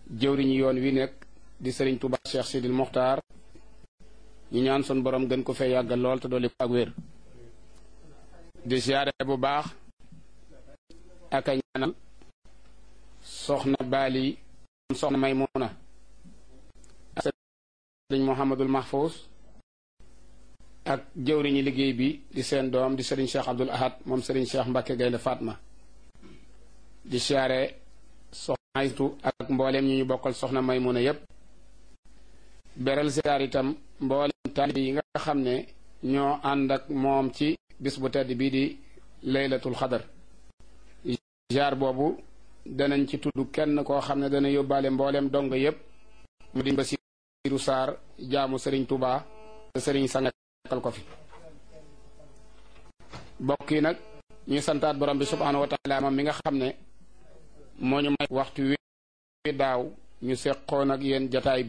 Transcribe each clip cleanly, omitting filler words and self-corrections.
jëwriñu yoon wi nekk di sëriñ Touba Cheikh Sidil Mokhtar ñu ñaan sun borom gën ko fee yàggal lool te dolli ko ak wér di siyaare bu baax ak a ñaanal soxna Bali soxna Maymuna ak sëriñ Mouhamadul Mahfous ak jëwriñu liggéey bi di seen doom di sëriñ Cheikh Abdoul Ahad moom sëriñ Cheikh Mbacke Gaynde Fatma di siyaare soxna Aytu ak mbooleem ñi ñu bokkal soxna Maymuna yépp beral siyaar itam mbooleem taalibe yi nga xam ne ñoo ànd ak moom ci bis bu tedd bii di laylatul xadar jaar boobu danañ ci tudd kenn koo xam ne dana yóbbaale mbooleem dongo yépp mu di Basiiru Saar jaamu sëriñ Touba te sëriñ sangal ko fi bokk yi nag ñuy santaat borom bi subhaanahu wa taala moom mi nga xam ne moo ñu may waxtu wi daaw ñu seqoon ak yéen jataay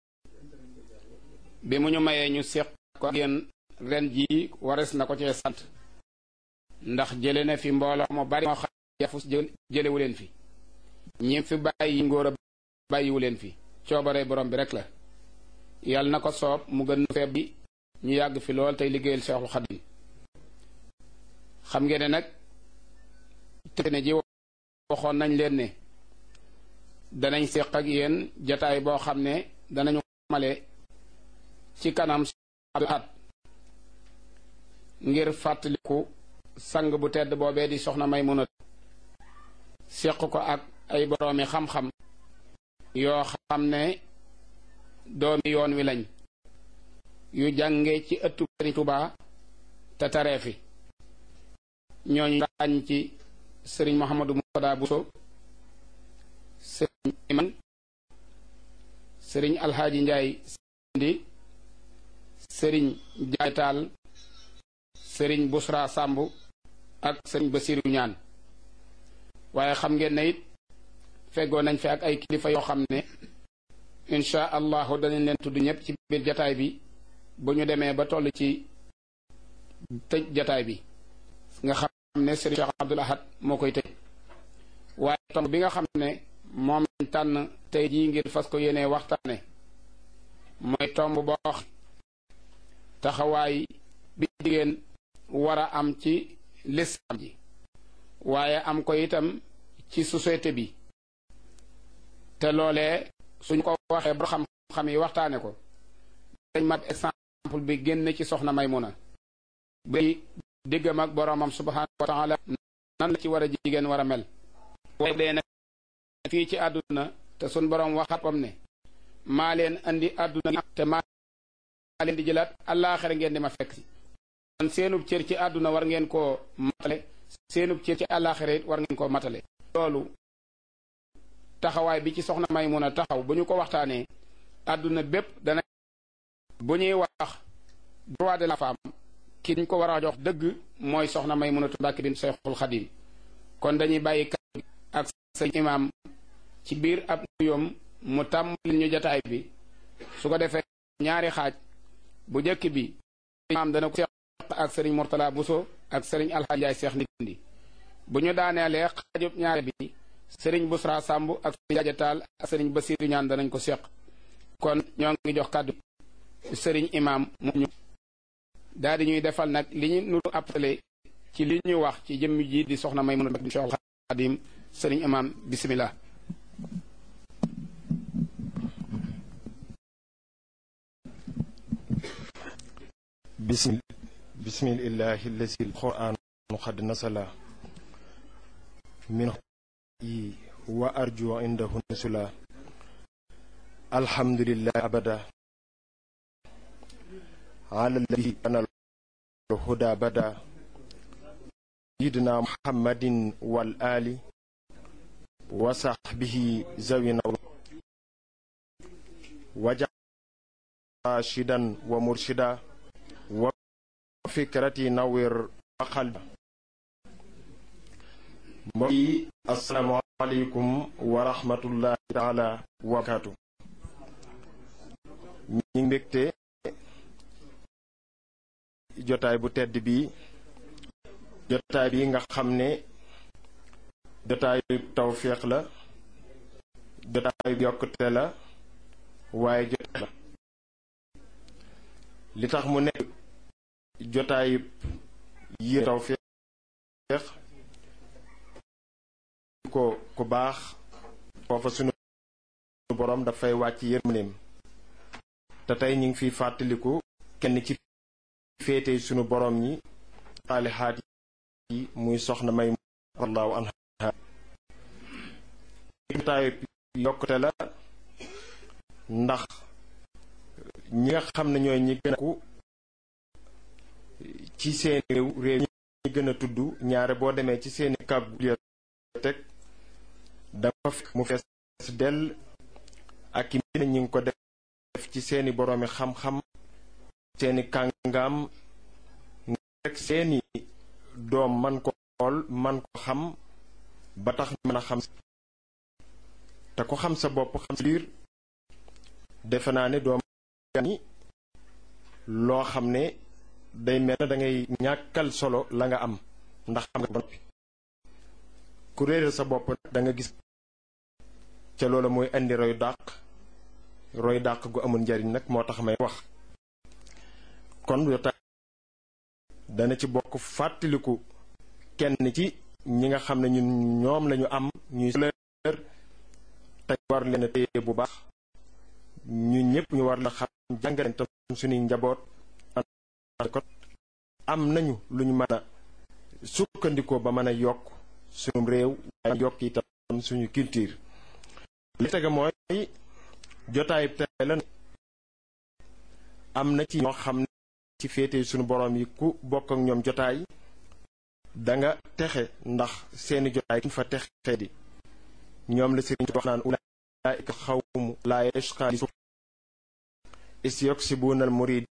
bi mu ñu mayee ñu seq ko ak yéen ren jii wares na ko cee sant ndax jële na fi mbooloo mu bari moo xam yafus jëlewu leen fi ñi fi bàyyi ngóor a bàyyiwu leen fi coobare borom bi rek la yàlla na ko soob mu gën feeb bi ñu yàgg fi lool tey liggéeyal Seexul Xadim xam ngeen ne nag te ne ji waxoon nañ leen ne danañ seq ak yéen jataay boo xam ne danañu male ci kanam at ngir fàttaliku sang bu tedd boobee di soxna Maymuna seq ko ak ay boroomi xam-xam yoo xam ne doomi yoon wi lañ yu jànge ci ëttu Sëriñ Tuubaa te taree fi ñooñu ràññ ci sëriñ Mouhamadou Moutada Bousso sëriñ Iman sëriñ Alxaaji Njaay Sindi sëriñ Jaay Taal sëriñ Busra Sàmb ak sëriñ Basiru Ñaan waaye xam ngeen ne it feggoo nañ fi ak ay kilifa yoo xam ne insha allahu danañ leen tudd ñëpp ci biir jataay bi bu ñu demee ba toll ci tëj jataay bi nga xam ne sëriñ Cheikh Abdoul Ahad moo koy tëj waaye tomb bi nga xam ne moom lañ tànn tey jii ngir fas ko yéenee waxtaane mooy tomb boo taxawaay bi jigéen war a am ci lislaam ji waaye am ko itam ci société bi te loolee suñ ko waxee ba xam-xam yi waxtaane ko dañ mat exemple bi génn ci soxna Maymuna bi diggam ak boroomam subhaanahu wa taala nan la ci war a jigéen war a mel waaye dee nag fii ci àdduna te sun boroom waxatam ne maa leen andi àdduna te maa leen di jëlaat àllaaxira ngeen di ma fekk si kon seenub cër ci àdduna war ngeen koo matale seenub cër ci àllaaxira it war ngeen koo matale loolu taxawaay bi ci soxna Maymuna taxaw bu ñu ko waxtaanee àdduna bépp dana bu ñuy wax droit de la femme ki ñu ko war a jox dëgg mooy soxna Maymunatu Mbàkke bint Seexul Xadim kon dañuy bàyyi kàddu gi ak sëñ imaam ci biir ab nuyoom mu tàmbali ñu jataay bi su ko defee ñaari xaaj bu njëkk bi imaam dana ko seq ak sëriñ Mourtala Bousso ak sëriñ Alxaaji Njaay Seex Ndindi bu ñu daaneelee xaajub ñaari bi sëriñ Busra Sàmb ak sëriñ Jaaja Taal ak sëriñ Basiiru Ñaan danañ ko seq kon ñoo ngi jox kàddu sëriñ imaam mu ñu daal di ñuy defal nag li ñu nu appelé ci li ñu wax ci jëmm ji di soxna Maymuna bint Seexul Xadim sëriñ imaam bismillah bismillahi allazi alquran qad nasala min wa arju indahu nusula alhamdulillah abada ala alladhi ana الهدى بدا سيدنا محمد والآل وصحبه ذوي وجعل راشدا ومرشدا وفكرتي نور وقلبا السلام عليكم ورحمة الله تعالى وبركاته ñi mbégte jotaay bu tedd bi jotaay bi nga xam ne jotaayu tawféex la jotaay yokkute la waaye jotaay la li tax mu nekk jotaay yi tawfeex ko ku baax foofa sunu borom dafay wàcc yërmandeem te tey ñu ngi fiy fàttaliku kenn ci féete sunu borom ñi saalihaat yi muy soxna may wallahu anha jotaay yokkute la ndax ñi nga xam ne ñooy ñi gën a ku ci seen réew ñi gën a tudd ñaare boo demee ci seeni kàggu bibliothèque dafa fekk mu fees dell ak i mbir ñi ngi ko def ci seeni boroomi xam-xam seeni kàngaam rek seeni doom man ko xool man ko xam ba tax ñu mën a xam te ko xam sa bopp xam sa biir defe naa ne doom ni loo xam ne day mel na da ngay ñàkkal solo la nga am ndax xam nga ba noppi ku réeral sa bopp da nga gis ca loola mooy indi roy dàq gu amul njariñ nag moo tax may wax kon jotaay dana ci bokk fàttaliku kenn ci ñi nga xam ne ñun ñoom lañu am ñuy sëlër te war leen a téye bu baax ñu ñëpp ñu war la xam jàngale tam suñuy njaboot ko am nañu lu ñu mën a sukkandikoo ba mën a yokk suñu réew waaye yokk itam suñu culture li tege mooy jotaay tey la am na ci ñoo xam ne ci féete suñu borom yi ku bokk ak ñoom jotaay danga texe ndax seeni jotaay kuñ fa texe di ñoom la sëriñ wax naan ulaa'ika xawmu laa yashqaa isyuksibuna al murid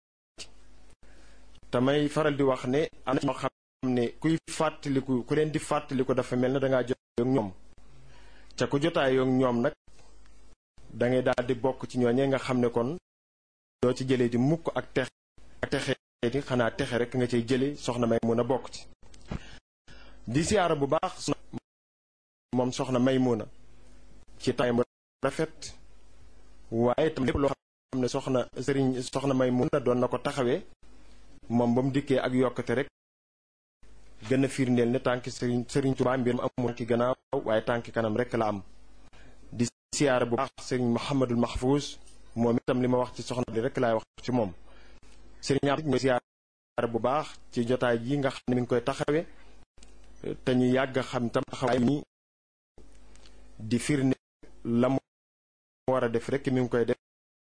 tamay faral di wax ne am na ñoo xam ne kuy fàttaliku ku leen di fàttaliku dafa mel ne dangaa jotaay ak ñoom ca ku jotaay ak ñoom nag dangay daal di bokk ci ñooñee nga xam ne kon doo ci jëlee di mukk ak texe di xanaa texe rek nga cay jële soxna Maymuna bokk ci di siyaara bu baax moom soxna Maymuna ci tay mu rafet waaye tam lépp loo xam ne soxna Maymuna doon na ko taxawee moom ba mu dikkee ak yokkate rek gën a firndeel ne tànki sëriñ Tuubaa mbir mu amul ki gannaaw waaye tànki kanam rek la am di siyaara bu baax sëriñ Muhammadul Mahfuuz moom itam li ma wax ci soxna bi rek laay wax ci moom sëriñ Abdou mooy siyaara bu baax ci jotaay yi nga xam ne mi ngi koy taxawee te ñu yàgg a xam tam taxawaay ni di firnde la mu war a def rek mi ngi koy def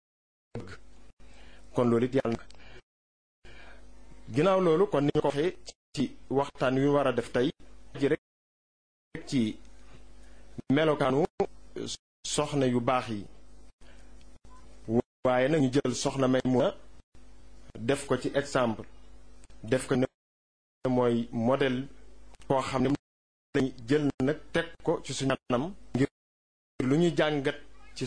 kon loolu it yàlla na ginnaaw loolu kon ni ñu ko waxee ci waxtaan wi war a def tey ji rek ci melokaanu soxna yu baax yi waaye nag ñu jël soxna Maymuna def ko ci exemple def ko ne mooy modèle koo xam ne lañu jël nag teg ko ci suñu anam ngir lu ñu jàngat ci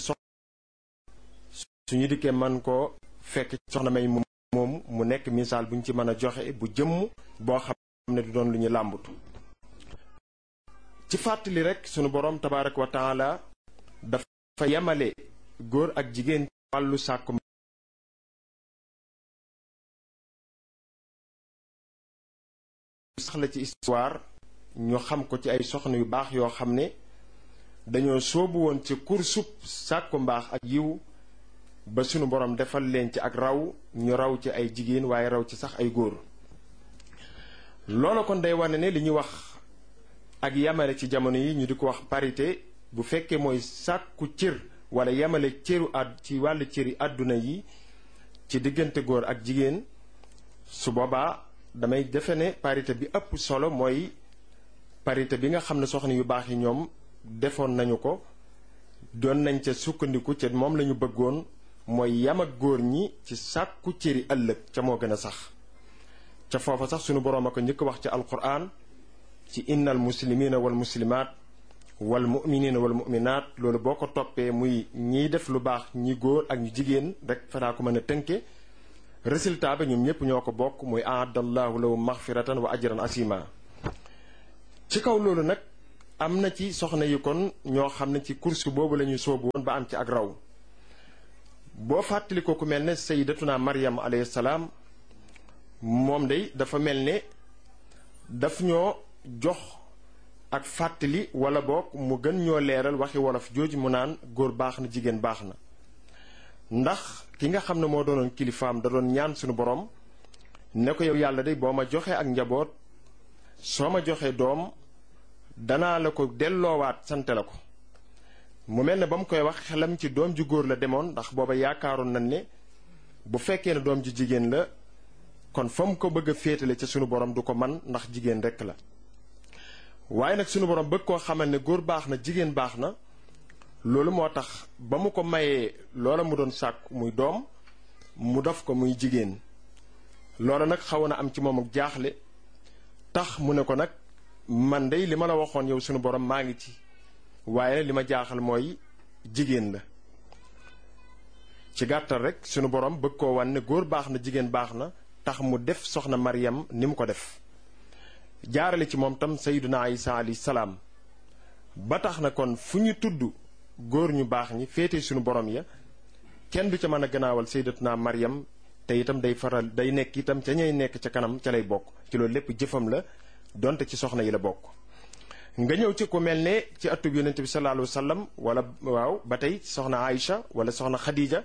suñu dikkee man koo fekk soxna Maymuna moom mu nekk misaal bu ñu ci mën a joxe bu jëmm boo xam ne du doon lu ñu làmbatu ci fàttali rek sunu boroom tabaaraka wa taala dafa yemale góor ak jigéen wàllu sàkku sax la ci histoire ñu xam ko ci ay soxna yu baax yoo xam ne dañoo soobu woon ci kursub sàkku mbaax ak yiw ba sunu borom defal leen ci ak raw ñu raw ci ay jigéen waaye raw ci sax ay góor loolu kon day wane ne li ñuy wax ak yamale ci jamono yi ñu di ko wax parité bu fekkee mooy sàkku cër wala yamale cëru ci wàllu cëri àdduna yi ci diggante góor ak jigéen su boobaa damay defe ne parité bi ëpp solo mooy parité bi nga xam ne soxna yu baax yi ñoom defoon nañu ko doon nañ ca sukkandiku ca moom lañu bëggoon mooy yam ak góor ñi ci sàkku cëri ëllëg ca moo gën a sax ca foofa sax sunu boroom a ko njëkk wax ci alquran ci innal muslimina wal muslimaat wal mu'minina wal mu'minaat loolu boo ko toppee muy ñiy def lu baax ñi góor ak ñu jigéen rek fanaa ko mën a tënke résultat ba ñoom ñëpp ñoo ko bokk muy aadallahu lahum maghfiratan wa ajran asima ci kaw loolu nag am na ci soxna yi kon ñoo xam ne ci course boobu la ñu sóobu woon ba am ci ak raw. boo fàttali ko ku mel ne sayyidatuna Maryam alayhi salaam moom day dafa mel ne daf ñoo jox ak fàttali wala boog mu gën ñoo leeral waxi wolof jooju mu naan góor baax na jigéen baax na. ndax ki nga xam ne moo doonoon kilifaam da doon ñaan suñu borom ne ko yow yàlla day boo ma joxee ak njaboot soo ma joxee doom danaa la ko delloowaat sante la ko. mu mel ne ba mu koy wax xelam ci doom ju góor la demoon ndax booba yaakaaroon nañ ne bu fekkee ne doom ju jigéen la kon fa mu ko bëgg a féetale ca sunu borom du ko man ndax jigéen rekk la. waaye nag sunu borom bëgg koo xamal ne góor baax na jigéen baax na loolu moo tax ba mu ko mayee loola mu doon sàkku muy doom mu def ko muy jigéen. loola nag xawoon na am ci moom ak jaaxle tax mu ne ko nag man dey li ma la waxoon yow sunu borom maa ngi ci. waaye li ma jaaxal mooy jigéen la. ci gàttal rek sunu borom bëgg koo wan ne góor baax na jigéen baax na tax mu def soxna Maryam ni mu ko def. jaarale ci moom tam sayyiduna Isa alayhi salaam ba tax na kon fu ñu tudd góor ñu baax ñi féete sunu borom ya kenn du ca mën a gannaawal sayyidatuna Maryam te itam day nekk itam ca ñay nekk ca kanam ca lay bokk ci loolu lépp jëfam la donte ci soxna yi la bokk. nga ñëw ci ku mel ne ci atub yonent bi sallallahu alayhi wa sallam wala waaw ba tey soxna Aïcha wala soxna Khadija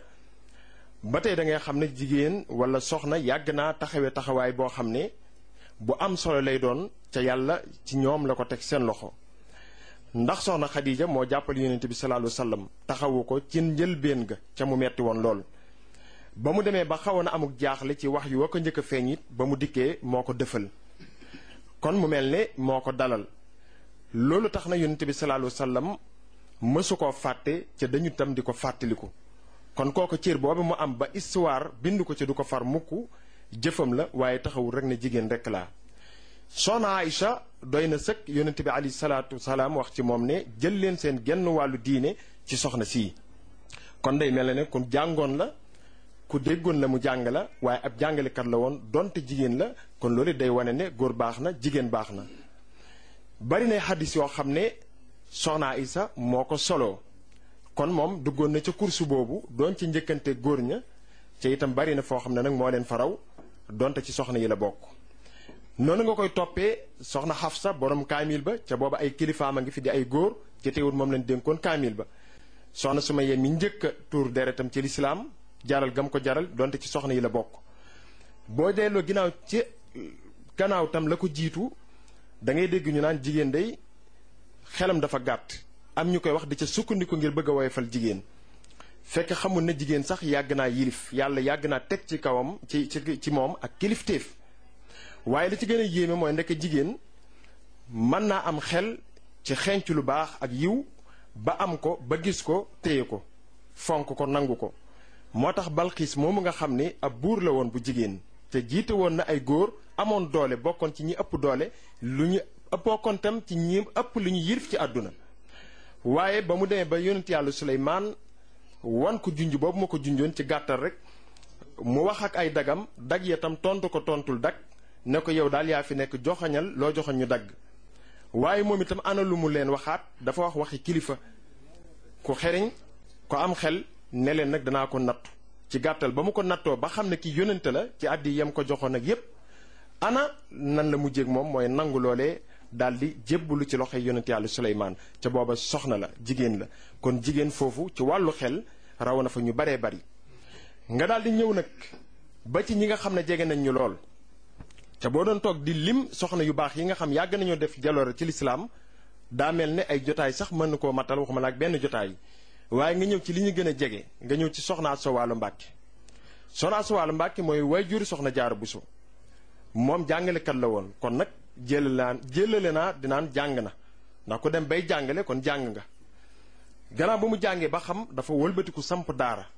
ba tey da ngay xam ne jigéen wala soxna yàgg naa taxawee taxawaay boo xam ne bu am solo lay doon ca yàlla ci ñoom la ko teg seen loxo. ndax soxna Khadija moo jàppal yonent bi sallallahu alayhi wa sallam taxawu ko ci njëlbéen ga ca mu metti woon lool. ba mu demee ba xawoon na amuk jaaxle ci wax yu wa ko njëkk a feeñ it ba mu dikkee moo ko dëfal kon mu mel ne moo ko dalal. loolu tax na yonent bi sallallahu alayhi wa sallam mësu koo fàtte ca dañu tam di ko fàttaliku kon kooku cër boobu mu am ba histoire bind ko ca du ko far mukk jëfam la waaye taxawul rek ne jigéen rek laa. soxna Aïcha doy na sëkk yonent bi alayhi salaatu salaam wax ci moom ne jël leen seen genn wàllu diine ci soxna sii. kon day mel ne ku jàngoon la ku déggoon la mu jàng la waaye ab jàngalekat la woon donte jigéen la kon loolu day wane ne góor baax na jigéen baax na. bari na xaddis yoo xam ne soxna Aïcha moo ko soloo kon moom duggoon na ca kursu boobu doon ci njëkkante góor ña ca itam bari na foo xam ne nag moo leen faraw donte ci soxna yi la bokk. noonu nga koy toppee soxna Xafsa borom kaamil ba ca booba ay kilifaam a ngi fi di ay góor ci teewul moom lañ dénkoon kaamil ba. soxna Sumayya mi njëkk a tuur deretam ci lislaam jaral gam ko jaral donte ci soxna yi la bokk. boo delloo ginnaaw ci gannaaw tam la ko jiitu. da ngay dégg ñu naan jigéen day xelam dafa gàtt am ñu koy wax di ca sukkandiku ngir bëgg a woyofal jigéen fekk xamul ne jigéen sax yàgg naa yilif yàlla yàgg naa teg ci kawam ci moom ak kilifteef. waaye li ci gën a yéeme mooy ndekk jigéen mën naa am xel ci xenc lu baax ak yiw ba am ko ba gis ko téye ko fonk ko nangu ko. moo tax Balxiis moomu nga xam ne ab buur la woon bu jigéen te jiite woon na ay góor amoon doole bokkoon ci ñi ëpp doole lu ñu bokkoon tam ci ñi ëpp lu ñu yilif ci àdduna. waaye ba mu demee ba yonent yàlla Suleymaan wan ko junj boobu ma ko junjoon ci gàttal rek mu wax ak ay dagam dag ya tam tontu ko tontul dag ne ko yow daal yaa fi nekk joxañal loo joxoñ ñu dagg. waaye moom itam ana lu mu leen waxaat dafa wax waxi kilifa ku xeriñ ko am xel ne leen nag danaa ko nattu ci gàttal ba mu ko nattoo ba xam ne ki yonente la ci àddi yam ko joxoon ak yépp ana nan la mujjéeg moom mooy nangu loolee daal di jébbalu ci loxoy yonente yàlla Suleymaan ca booba soxna la jigéen la kon jigéen foofu ci wàllu xel raw na fa ñu baree bari. nga daal di ñëw nag ba ci ñi nga xam ne jege nañ ñu lool ca boo doon toog di lim soxna yu baax yi nga xam yàgg nañoo def jaloore ci lislaam daa mel ne ay jotaay sax mën na koo matal waxuma la ak benn jotaay waaye nga ñëw ci li ñu gën a jege nga ñëw ci soxna Asta Walo Mbàkke. soxna Asta Walo Mbàkke mooy waajur soxna Jaara Buso moom jàngalekat la woon kon nag jëlale naa dinaan jàng na ndax ku dem bay jàngale kon jàng nga. gannaaw ba mu jàngee ba xam dafa wëlbatiku samp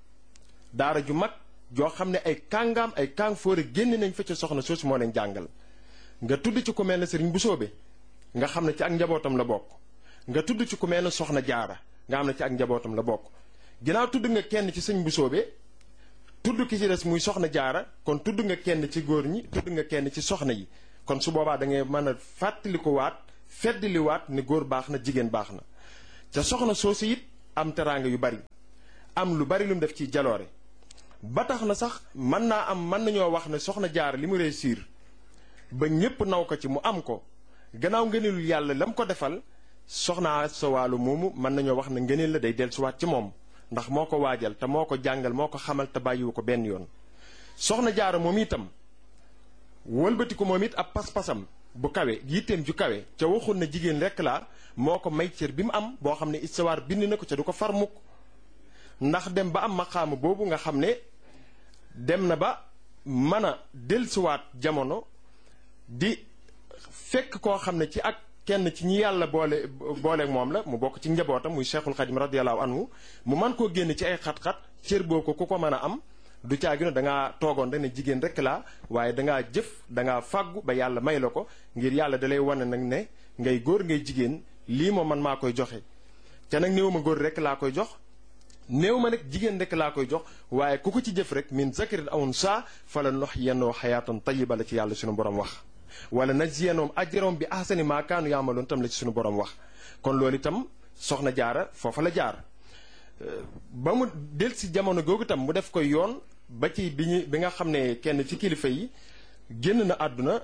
daara ju mag joo xam ne ay kàngaam ay kàng fóore génn nañ fa ca soxna soosu moo leen jàngal. nga tudd ci ku mel ne Sëriñ Busoobe nga xam ne ci ak njabootam la bokk. nga tudd ci ku mel ne soxna Jaara nga xam ne ci ak njabootam la bokk. ginnaaw tudd nga kenn ci Sëriñ Busoobe tudd ki ci des muy soxna Jaara kon tudd nga kenn ci góor ñi tudd nga kenn ci soxna yi kon su boobaa da ngay mën a fàttali ko waat feddliwaat ne góor baax na jigéen baax na ca soxna soosu it am teraanga yu bari am lu bari lu mu def ci jaloore ba tax na sax mën nañoo wax ne soxna Jaara li mu réussir ba ñépp naw ko ci mu am ko gannaaw ngëneelul yàlla lam ko defal soxna Asta Waalo moomu mën nañoo wax ne ngëneel la day dellusiwaat ci moom ndax moo ko waajal te moo ko jàngal moo ko xamal te bàyyiwu ko benn yoon soxna Jaara moom itam wëlbati ko moom it ab pas-pasam bu kawe yitteem ju kawe ca waxul na jigéen rekk laa moo ko may cër bi mu am boo xam ne istawaar bind na ko ca du ko far mukk ndax dem ba am maqaama boobu nga xam ne dem na ba mën a dellusiwaat jamono di fekk koo xam ne ci ak kenn ci ñi yàlla booleeg moom la mu bokk ci njabootam muy Cheikhul Khadim radiyallahu anhu mu mën koo génn ci ay xat-xat cër boo ko ku ko mën a am du caagino dangaa toogoon rek ne jigéen rek laa waaye dangaa jëf dangaa fàggu ba yàlla may la ko ngir yàlla dalay wane nag ne ngay góor ngay jigéen lii moom man maa koy joxe ca nag néew ma góor rek laa koy jox néew ma nag jigéen rek laa koy jox waaye ku ko ci jëf rek min zakarin aw unsaa fala nuhyiyannahu hayaatan tayyiba la ci yàlla suñu borom wax wala najziyannahum ajrahum bi ahsani maa kaanu ya'maluun tam la ci suñu borom wax kon loolu itam soxna Jaara foofa la jaar ba mu del si jamono googu itam mu def ko yoon ba ci bi nga xam ne kenn ci kilifa yi génn na àdduna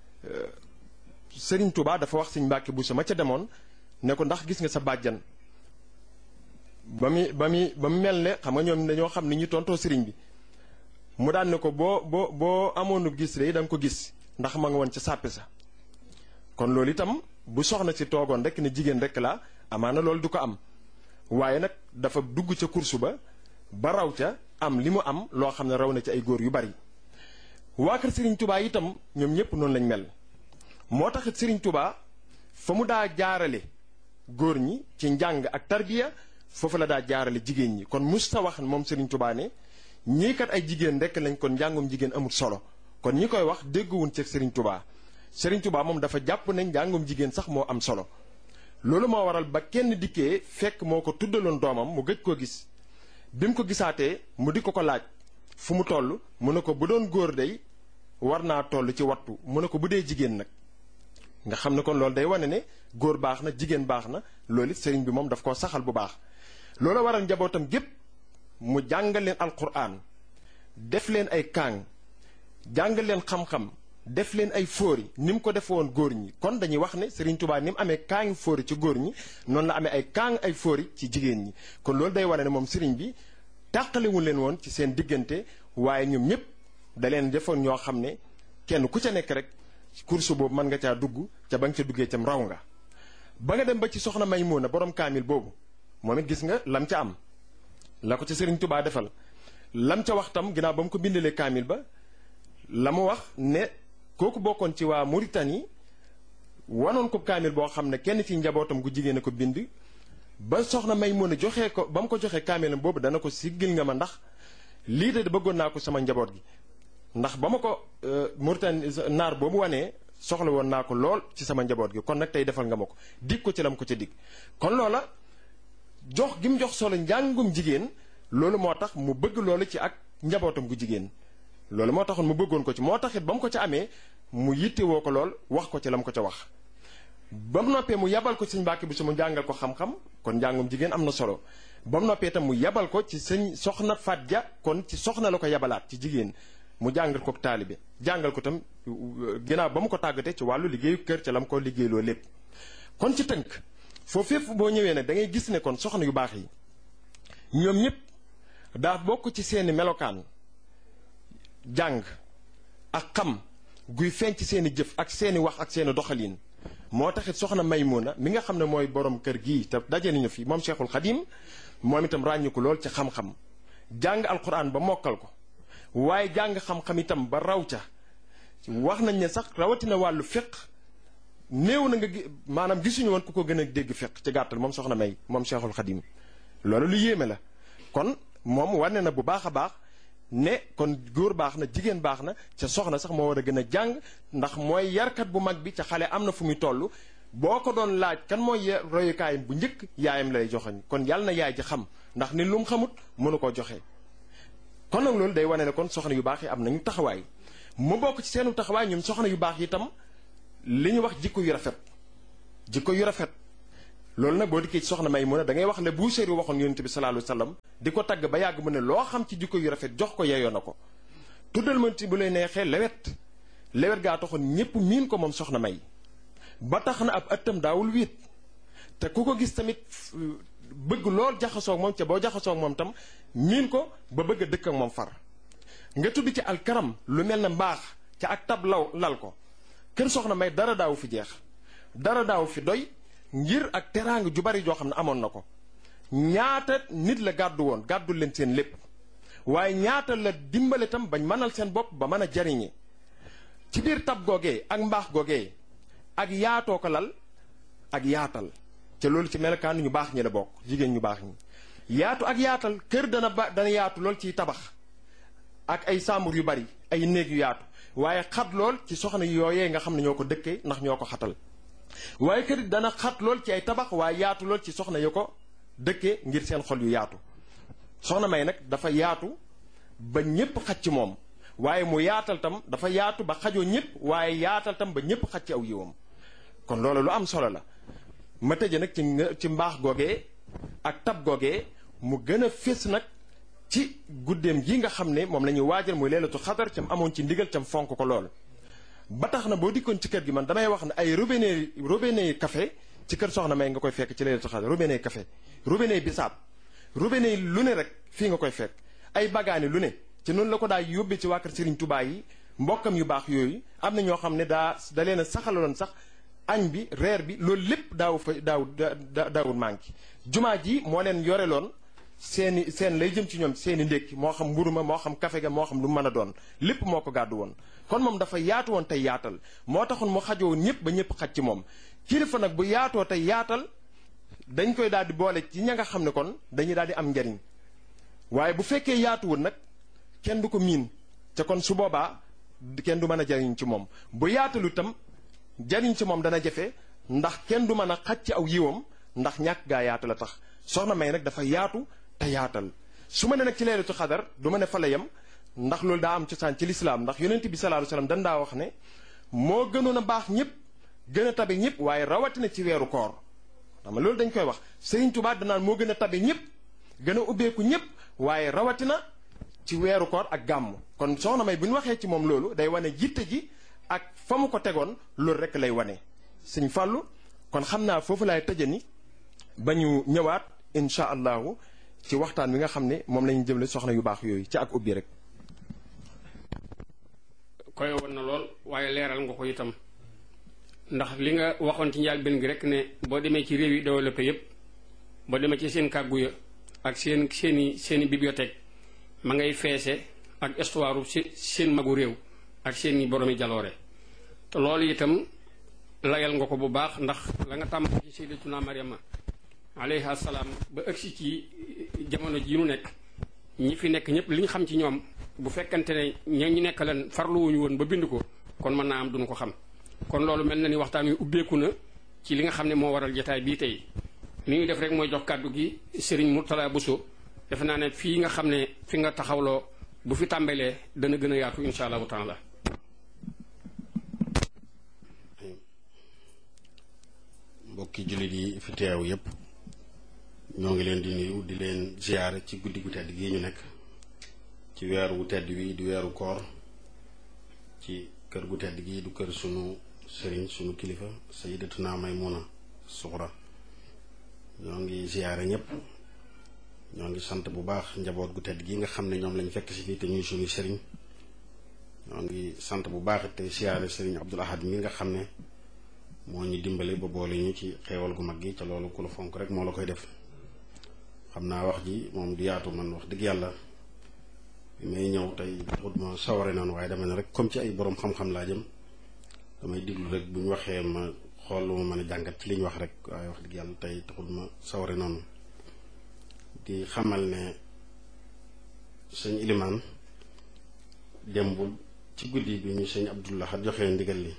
Sëriñ Tuubaa dafa wax Sëriñ Mbàkke Buso ma ca demoon ne ko ndax gis nga sa bàjjan ba mu mel ne xam nga ñoom dañoo xam ni ñu tontoo sëriñ bi mu daan ne ko boo amoonu gis rek da nga ko gis ndax ma nga woon ca sàppi sa kon loolu itam bu soxna si toogoon rek ne jigéen rek laa amaana loolu du ko am waaye nag dafa dugg ca kursu ba raw ca am li mu am loo xam ne raw na ci ay góor yu bari waa kër Serigne Touba itam ñoom ñëpp noonu lañ mel moo taxit Serigne Touba fa mu daa jaarale góor ñi ci njàng ak tarbiya foofu la daa jaarale jigéen ñi kon musta wax moom Serigne Touba ne ñii kat ay jigéen rek lañ kon njàngum jigéen amul solo kon ñi koy wax dégguwuñ ci Serigne Touba Serigne Touba moom dafa jàpp ne njàngum jigéen sax moo am solo loolu moo waral ba kenn dikkee fekk moo ko tuddaloon doomam mu gëj koo gis bi mu ko gisaatee mu di ko laaj fu mu toll mu ne ko bu doon góor day war naa toll ci wattu mu ne ko bu dee jigéen nag nga xam ne kon loolu day wane ne góor baax na jigéen baax na loolu it sëriñ bi moom daf koo saxal bu baax loolu waral njabootam gépp mu jàngal leen alquran def leen ay kaang jàngal leen xam-xam def leen ay fóori ni mu ko defe woon góor ñi kon dañuy wax ne Serigne Touba ni mu amee kaangi fóori ci góor ñi noonu la amee ay kaang ay fóori ci jigéen ñi kon loolu day wane ne moom Serigne bi tàqalewul leen woon ci seen diggante waaye ñoom ñëpp da leen defoon ñoo xam ne kenn ku ca nekk rek course boobu mën nga caa dugg ca ba nga ca duggee cam raw nga ba nga dem ba ci soxna Maymuna borom kaamil boobu moom it gis nga lam ca am la ko ca Serigne Touba defal lam ca wax tam ginnaaw ba mu ko bindalee kaamil ba la mu wax ne kooku bokkoon ci waa Mauritanie wanoon ko kaamil boo xam ne kenn ci njabootam gu jigéen a ko bind ba soxna Maymuna joxee ko ba mu ko joxee kaamilam boobu dana ko siggil nga ma ndax lii de bëggoon naa ko sama njaboot gi ndax ba ma ko Mauritanie naar boobu wanee soxla woon naa ko lool ci sama njaboot gi kon nag tey defal nga ma ko dig ko ci lam ko ca dig kon loola jox gi mu jox solo njàngum jigéen loolu moo tax mu bëgg loolu ci ak njabootam gu jigéen loolu moo taxoon mu bëggoon ko ci moo taxit ba mu ko ca amee mu yittewoo ko lool wax ko ci la mu ko ca wax ba mu noppee mu yabal ko ci sëñ Mbàkke Buso mu jàngal ko xam-xam kon njàngum jigéen am na solo ba mu noppee itam mu yabal ko ci sëñ soxna Faat Ja kon ci soxna la ko yabalaat ci jigéen mu jàngal ko taalibe jàngal ko itam ginnaaw ba mu ko tàggatee ci wàllu liggéeyu kër ca la mu ko liggéeyloo lépp kon ci tënk foofu fépp boo ñëwee nag da ngay gis ne kon soxna yu baax yi ñoom ñëpp daa bokk ci seeni melokaan jàng ak xam guy feeñ ci seeni jëf ak seeni wax ak seeni doxalin moo taxit soxna Maymuna mi nga xam ne mooy borom kër gii te daje nañu fi moom Cheikhul Khadim moom itam ràññiku lool ci xam-xam jàng alquran ba mokkal ko waaye jàng xam-xam itam ba raw ca wax nañ ne sax rawatina wàllu fiq néew na nga maanaam gisuñu woon ku ko gën a dégg fiq ci gàttal moom soxna May moom Cheikhul Khadim loolu lu yéeme la kon moom wane na bu baax a baax ne kon góor baax na jigéen baax na ca soxna sax moo war a gën a jàng ndax mooy yarkat bu mag bi ca xale am na fu muy toll boo ko doon laaj kan mooy royukaayam bu njëkk yaayam lay joxoñ kon yàlla na yaay ji xam ndax ni lu mu xamut mënu koo joxe. kon nag loolu day wane ne kon soxna yu baax yi am nañu taxawaay mu bokk ci seenu taxawaay ñoom soxna yu baax yi itam li ñu wax jikko yu rafet jikko yu rafet. loolu nag boo dikkee ci soxna Maymuna da ngay wax ne Buusiri waxoon yonent bi sallallahu alayhi wasallam di ko tagg ba yàgg mu ne loo xam ci jikko yu rafet jox ko yeyoo na ko. tuddal ma ci bu lay neexee lewet gaa taxoon ñépp miin ko moom soxna May ba tax na ab ëttam daawul wiit te ku ko gis tamit bëgg lool jaxasoo ak moom ca boo jaxasoo ak moom tam miin ko ba bëgg a dëkk ak moom far. nga tudd ci alkaram lu mel ne mbaax ca ak tab lal ko kër soxna May dara daawu fi jeex dara daawu fi doy ngir ak teraanga ju bari joo xam ne amoon na ko. ñaata nit la gàddu woon gàddul leen seen lépp waaye ñaata la dimbale tam bañ mënal seen bopp ba mën a jariñe ci biir tab googee ak mbaax googee ak yaatoo ko lal ak yaatal te loolu ci melokaan ñu baax ñi la bokk jigéen ñu baax ñi. yaatu ak yaatal kër dana yaatu lool ciy tabax ak ay sàmbur yu bari ay néeg yu yaatu waaye xat lool ci soxna yooyee nga xam ne ñoo ko dëkkee ndax ñoo ko xatal. waaye kër dana xat lool ci ay tabax waaye yaatu lool ci soxna yu ko dëkkee ngir seen xol yu yaatu. soxna May nag dafa yaatu ba ñépp xaj ci moom waaye mu yaatal tam dafa yaatu ba xajoo ñépp waaye yaatal tam ba ñépp xaj ci aw yiwam kon loolu lu am solo la. ma tëje nag ci mbaax googee ak tab googee mu gën a fés nag ci guddeem gi nga xam ne moom la ñuy waajal muy leelatu xadar cam amoon ci ndigal cam fonk ko lool. ba tax na boo dikkoon ci kër gi man damay wax ne ay robinet café ci kër soxna May nga koy fekk ci leelatu xadar robinet café robinet bisaab robinet lu ne rek fii nga koy fekk ay bagaani lu ne ci noonu la ko daa yóbbee ci waa kër Serigne Touba yi mbokkam yu baax yooyu am na ñoo xam ne da leen a saxaloon sax añ bi reer bi loolu lépp daawul manqué. jumaa ji moo leen yoreloon seen lay jëm ci ñoom seeni ndékki moo xam mburu ma moo xam kafe ga moo xam lu mën a doon lépp moo ko gàddu woon. kon moom dafa yaatu woon tey yaatal moo taxoon mu xajoo ñëpp ba ñëpp xaj ci moom kilifa nag bu yaatoo tey yaatal dañ koy daal di boole ci ña nga xam ne kon dañuy daal di am njariñ waaye bu fekkee yaatuwul nag kenn du ko miin te kon su boobaa kenn du mën a jariñ ci moom bu yaatalu itam jariñ ci moom dana jafe ndax kenn du mën a xaj ci aw yiwam ndax ñàkk gaa yaatu la tax. soxna May nag dafa yaatu te yaatal su ma ne nag ci leelatu xadar du ma ne fa la yem ndax loolu daa am cosaan ci lislaam ndax yonent bi sallallahu alayhi wasallam dan daa wax ne moo gënoon a baax ñëpp gën a tabe ñëpp waaye rawatina ci weeru koor. xam nga loolu dañ koy wax Serigne Touba danaan moo gën a tabe ñëpp gën a ubbeeku ñëpp waaye rawatina ci weeru koor ak gàmm. kon soxna May bu ñu waxee ci moom loolu day wane jitte ji ak fa mu ko tegoon loolu rek lay wane. Sëñ Fàllu kon xam naa foofu laay tëjani ba ñu ñëwaat incha allahu ci waxtaan wi nga xam ne moom la ñu jëmle soxna yu baax yooyu ci ak ubbi rek. koy woon na lool waaye leeral nga ko itam ndax li nga waxoon ci njëlbéen gi rek ne boo demee ci réew yi développé yépp boo demee ci seen kàggu ya ak seeni bibliothèque ma ngay feese ak histoire seen magu réew ak seeni boromi jaloore te loolu itam layal nga ko bu baax ndax la nga tàmm ci sayyidatuna Maryama alayha salaam ba ëgsi ci jamono ji nu nekk ñi fi nekk ñëpp li ñu xam ci ñoom bu fekkante ne ñu nekk leen farluwuñu woon ba bind ko kon mën naa am duñu ko xam. kon loolu mel na ni waxtaan wi ubbeeku na ci li nga xam ne moo waral jotaay bii tey li ñuy def rek mooy jox kàddu gi Serigne Mourtala Bousso defe naa ne fii nga xam ne fi nga taxawloo bu fi tàmbalee dana gën a yaatu insha allahu taala. mbokki jullit yi fi teew yépp ñoo ngi leen di nuyu di leen ziyaare ci guddi gu tedd gi ñu nekk ci weeru wu tedd wi di weeru koor ci kër gu tedd gi du kër sunu sëriñ sunu kilifa sayyidatuna Maymuna Suxra ñoo ngi ziyaare ñëpp ñoo ngi sant bu baax njaboot gu tedd gi nga xam ne ñoom lañ fekk si fii te ñuy sunu sëriñ ñoo ngi sant bu baax te ziyaare sëriñ Abdul Ahad mi nga xam ne moo ñu dimbale ba boole ñu ci xeewal gu mag gi ca loolu ku la fonk rek moo la koy def. xam naa wax ji moom du yaatu man wax dëgg yàlla bi may ñëw tey taxut ma saware noonu waaye dama ne rek comme ci ay borom xam-xam laa jëm damay diglu rek bu ñu waxee ma xool lu ma mën a jàngat ci li ñu wax rek waaye wax dëgg yàlla tey taxut ma saware noonu di xamal ne sëñ Ilimaan démbul ci guddi bi ñu sëñ Abdullah joxee ndigal li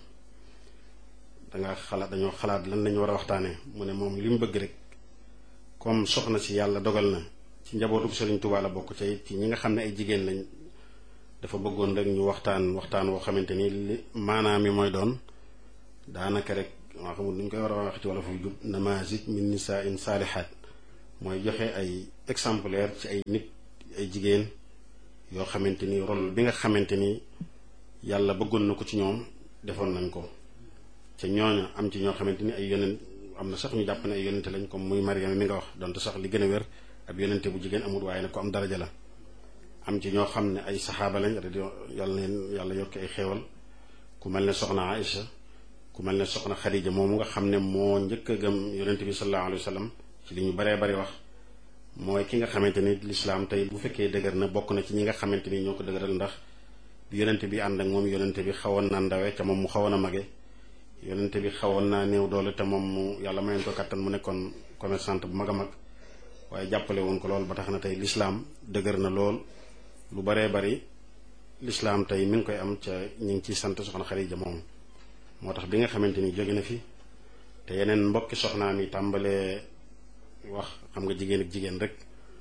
dañoo xalaat lan lañu war a waxtaanee mu ne moom li mu bëgg rek comme soxna si yàlla dogal na ci njabootu Serigne Touba la bokk ca it ci ñi nga xam ne ay jigéen lañ dafa bëggoon rek ñu waxtaan woo xamante ni li maanaam mi mooy doon daanaka rek maa xamul nuñ koy war a wax ci wala fu jub namazij min nisaain saalihaat mooy joxe ay exemplaire ci ay nit ay jigéen yoo xamante ni rôle bi nga xamante ni yàlla bëggoon na ko ci ñoom defoon nañ ko ca ñooña am ci ñoo xamante ni ay yonent am na sax ñu jàpp ne ay yonente lañ comme muy Mariama mi nga wax donte sax li gën a wér ab yonente bu jigéen amul waaye nag ko am daraja la am ci ñoo xam ne ay saxaaba lañ yàlla leen yàlla yokki ay xéewal ku mel ne soxna Aïcha ku mel ne soxna Xadija moomu nga xam ne moo njëkk a gëm yonente bi sallallahu alayhi wa sallam ci li ñu baree bari wax mooy ki nga xamante ni lislaam tey bu fekkee dëgër na bokk na ci ñi nga xamante ni ñoo ko dëgëral ndax bi yonente bi ànd ak moom yonente bi xawoon naa ndawe ca moom mu xawoon a mage yonente bi xawoon naa néew doole te moom mu yàlla mayoon ko kattan mu nekkoon commerçante bu mag a mag waaye jàppale woon ko lool ba tax na tey lislaam dëgër na lool lu baree bari lislaam tey mi ngi koy am ca ñu ngi ciy sant soxna Xadija moom moo tax bi nga xamante ni jóge na fi te yeneen mbokki soxnaam yi tàmbalee wax xam nga jigéen ak jigéen rek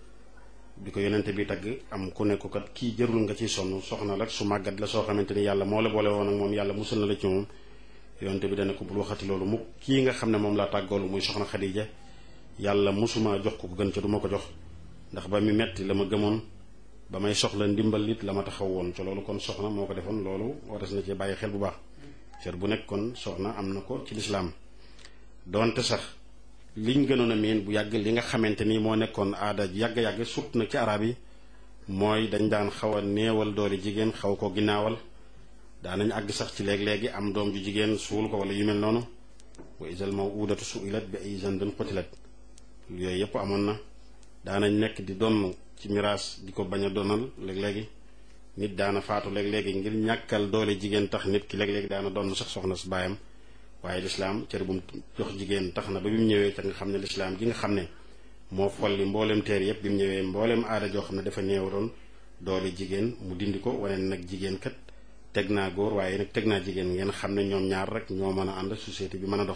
bi ko yonente bi tagg am ku nekk kat kii jërul nga ciy sonn soxna la su màggat la soo xamante ni yàlla moo la boole woon ak moom yàlla musul na la ci moom yonente bi dana ko bul waxati loolu mu kii nga xam ne moom laa tàggoolu muy soxna Xadija yàlla musuma jox ko gën ca du ma ko jox ndax ba mi metti la ma gëmoon ba may soxla ndimbal it la ma taxaw woon ca loolu kon soxna moo ko defoon loolu waras na ci bàyyi xel bu baax cër bu nekk kon soxna am na ko ci lislaam doonte sax liñ gënoon a miin bu yàgg li nga xamante ni moo nekkoon aada yàgg-yàgg sut na ci arab yi mooy dañ daan xaw a néewal doole jigéen xaw ko ginnaawal daanañ àgg sax ci léeg-léegi am doom ju jigéen suul ko wala yu mel noonu wa isal mawudatu suilat bi ay zandin qutilat yooyu yëpp amoon na daanañ nekk di donn ci miraas di ko bañ a donal léeg-léegi nit daana faatu léeg-léegi ngir ñàkkal doole jigéen tax nit ki léeg-léegi daana donn sax soxna su baayam waaye lislaam cër bu mu jox jigéen tax na ba bi mu ñëwee ca nga xam ne lislaam gi nga xam ne moo folli mboolem teer yëpp bi mu ñëwee mboolem aada joo xam ne dafa néewaroon doole jigéen mu dindi ko wane nag jigéen kat teg naa góor waaye nag teg naa jigéen ngeen xam ne ñoom ñaar rek ñoo mën a ànd société bi mën a dox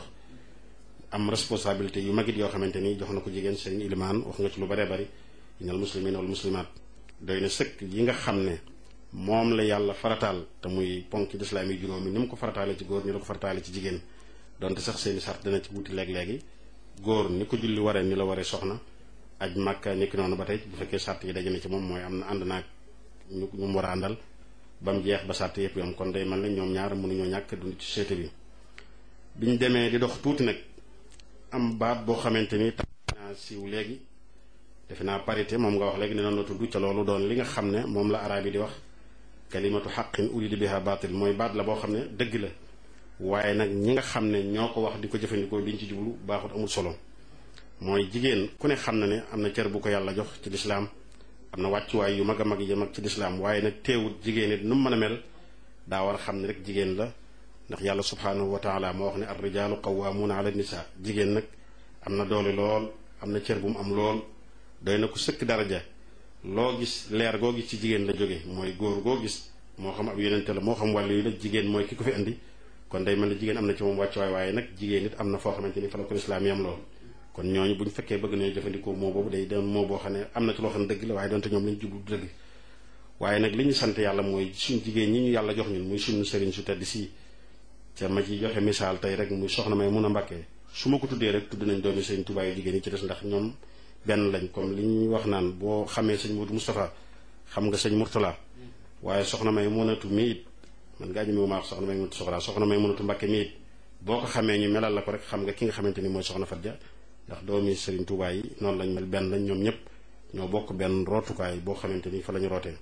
am responsabilité yu magit yoo xamante ni jox na ko jigéen sëriñ Ilimaan wax nga ci lu baree bari inal muslimin wal muslimaat doy na sëkk yi nga xam ne moom la yàlla farataal te muy ponk lislaam yi juróomi ni mu ko farataale ci góor ni la ko farataale ci jigéen donte sax seeni sart dana ci wuti léeg-léegi góor ni ko julli waree ni la waree soxna aj màkka ni ki noonu ba tey bu fekkee sart yi daje na ci moom mooy am na ànd naag ñu mu war a àndal ba mu jeex ba sart yëpp yom kon day mel ne ñoom ñaar mënuñoo ñàkk dund ci société bi biñ demee di dox tuuti nag am baat boo xamante ni naa siiw léegi defe naa parité moom nga wax léegi ne noonu la tudd ca loolu doon li nga xam ne moom la araab yi di wax kalimatu xaqin urida biha baatil mooy baat la boo xam ne dëgg la waaye nag ñi nga xam ne ñoo ko wax di ko jëfandikoo liñ ci jublu baaxut amul solo mooy jigéen ku ne xam na ne am na cër bu ko yàlla jox ci lislaam am na wàccuwaay yu mag a mag yi mag ci lislaam waaye nag teewut jigéen it nu mu mën a mel daa war a xam ne rek jigéen la ndax yàlla subhaanahu wa taala moo wax ne ar rijaalu qawwaamuuna ala nisaa jigéen nag am na doole lool am na cër bu mu am lool doy na ko sëkk daraja loo gis leer goo gis ci jigéen la jóge mooy góor goo gis moo xam ab yonente la moo xam wàllu yi la jigéen mooy ki ko fi indi kon day mel ne jigéen am na ci moom wàccuwaay waaye nag jigéen it am na foo xamante ni fa la ko lislaam yam lool kon ñooñu bu ñu fekkee bëgg nañu jëfandikoo moo boobu day doon moo boo xam ne am na ci loo xam ne dëgg la waaye doonte ñoom lañu jublu dëgg waaye nag li ñu sant yàlla mooy suñ jigéen ñi ñu yàlla jox ñun muy suñu sëriñ su tedd si ca ma ci joxe misaal tey rek muy soxna may mun a mbàkkee su ma ko tuddee rek tudd nañ doomi sëriñ Tuubaa yu jigéen yi ci des ndax ñoom benn lañ comme li ñuy wax naan boo xamee sëñ Modou Moustapha xam nga sëñ Mourtala waaye soxna may mënatu mi it man ngaa ñëme ma wax soxna may mënatu soxna may mënatu Mbàkke mi it boo ko xamee ñu melal la ko rek xam nga ki nga xamante ni mooy soxna Fatja ndax doomi sëriñ Tuubaa yi noonu lañ mel benn lañ ñoom ñëpp ñoo bokk benn rootukaay boo xamante ni fa la ñu rootee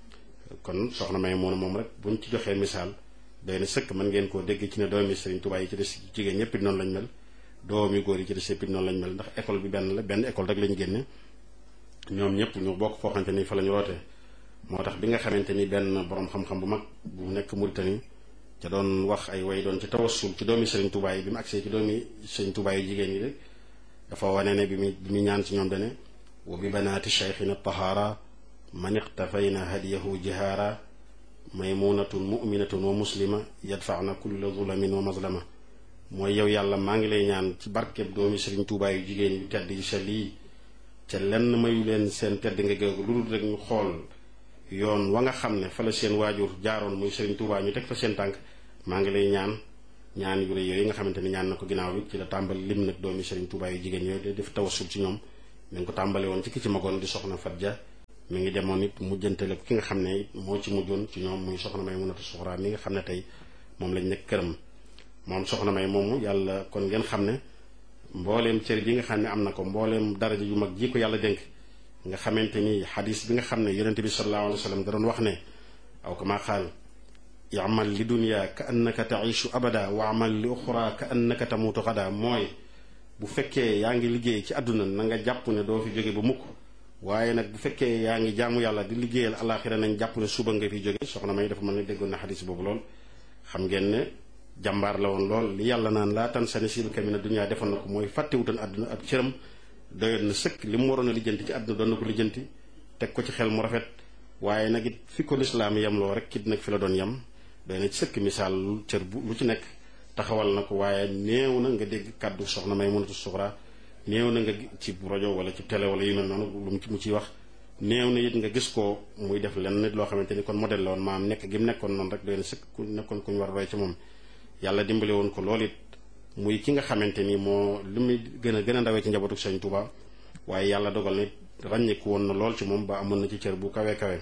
kon soxna may moom rek buñ ci joxee misaal doy na sëkk mën ngeen koo dégg ci ne doomi sëriñ Tuubaa yi ci des jigéen ñëpp it noonu lañ mel doomi góor yi ci des yëpp it noonu lañ mel ndax école bi benn la benn école rek lañ génne ñoom ñëpp ñu bokk foo xamante ni fa la ñu rootee moo tax bi nga xamante ni benn borom xam-xam bu mag bu nekk Mauritanie ca doon wax ay way doon ci tawassul ci doomi sëriñ Tuubaa yi bi mu agsee ci doomi sëriñ Tuubaa yu jigéen yi rek dafa wane ne bi mu ñaan ci ñoom dane wa bi banaati cheikhina tahaara man iqtafayna hadiyahu jihaara maymunatun muminatun wa muslima yadfaana kulla zulamin wa mazlama mooy yow yàlla maa ngi lay ñaan ci barkeb doomi sëriñ Tuubaa yu jigéen yu tedd yi sa lii ca lenn mayu leen seen tedd nga géegu lu dul rek ñu xool yoon wa nga xam ne fa la seen waajur jaaroon muy sëriñ Tuubaa ñu teg fa seen tànk maa ngi lay ñaan ñaan yu rëy yooyu nga xamante ni ñaan na ko ginnaaw bi ci la tàmbali lim nag doomi Serigne Touba yu jigéen yooyu def tawassul ci ñoom mi ngi ko tàmbale woon ci ki ci magoon di soxna Fatja mi ngi demoon it mujjantale ki nga xam ne it moo ci mujjoon ci ñoom muy soxna Maymunatu Suxra mi nga xam ne tey moom lañ nekk këram. moom soxna May moomu yàlla kon ngeen xam ne mbooleem cër bi nga xam ne am na ko mbooleem daraja yu mag ji ko yàlla dénk nga xamante ni xadis bi nga xam ne yonente bi sallallahu alayhi wa sallam da doon wax ne aw kama qaal i'mal li dunya ka annaka taishu abada wa amal li uxra ka annaka tamutu xada mooy bu fekkee yaa ngi liggéey ci àdduna na nga jàpp ne doo fi jóge ba mukk waaye nag bu fekkee yaa ngi jaamu yàlla di liggéeyal alaxira nañ jàpp ne suba nga fi jóge. soxna May dafa mën ne déggoon na xadis boobu lool xam ngeen ne jàmbaar la woon lool li yàlla naan laa tan sa nasiibaka mina dunya defoon na ko mooy fàttewutoon àdduna ak cëram doyoon na sëkk li mu waroon a lijjanti ci àdduna doon na ko lijjanti teg ko ci xel mu rafet waaye nag it fi ko lislaam yem loo rek kit nag fi la doon yem doy na sëkk misaal cër bu lu ci nekk taxawal na ko waaye néew na nga dégg kàddu soxna Maymunatu Suxra néew na nga ci rajo wala ci télé wala yu mel noonu lu mu ciy wax néew na it nga gis ko muy def lenn nit loo xamante ni kon modèle la woon maam nekk gi mu nekkoon noonu rek doy na sëkk ku nekkoon ku ñu war a roy ci moom. yàlla dimbale woon ko lool it muy ki nga xamante ni moo li muy gën a ndawee ci njabootu Sëriñ Tuuba waaye yàlla dogal na ràññeeku woon na lool ci moom ba amoon na ci cër bu kawe kawe.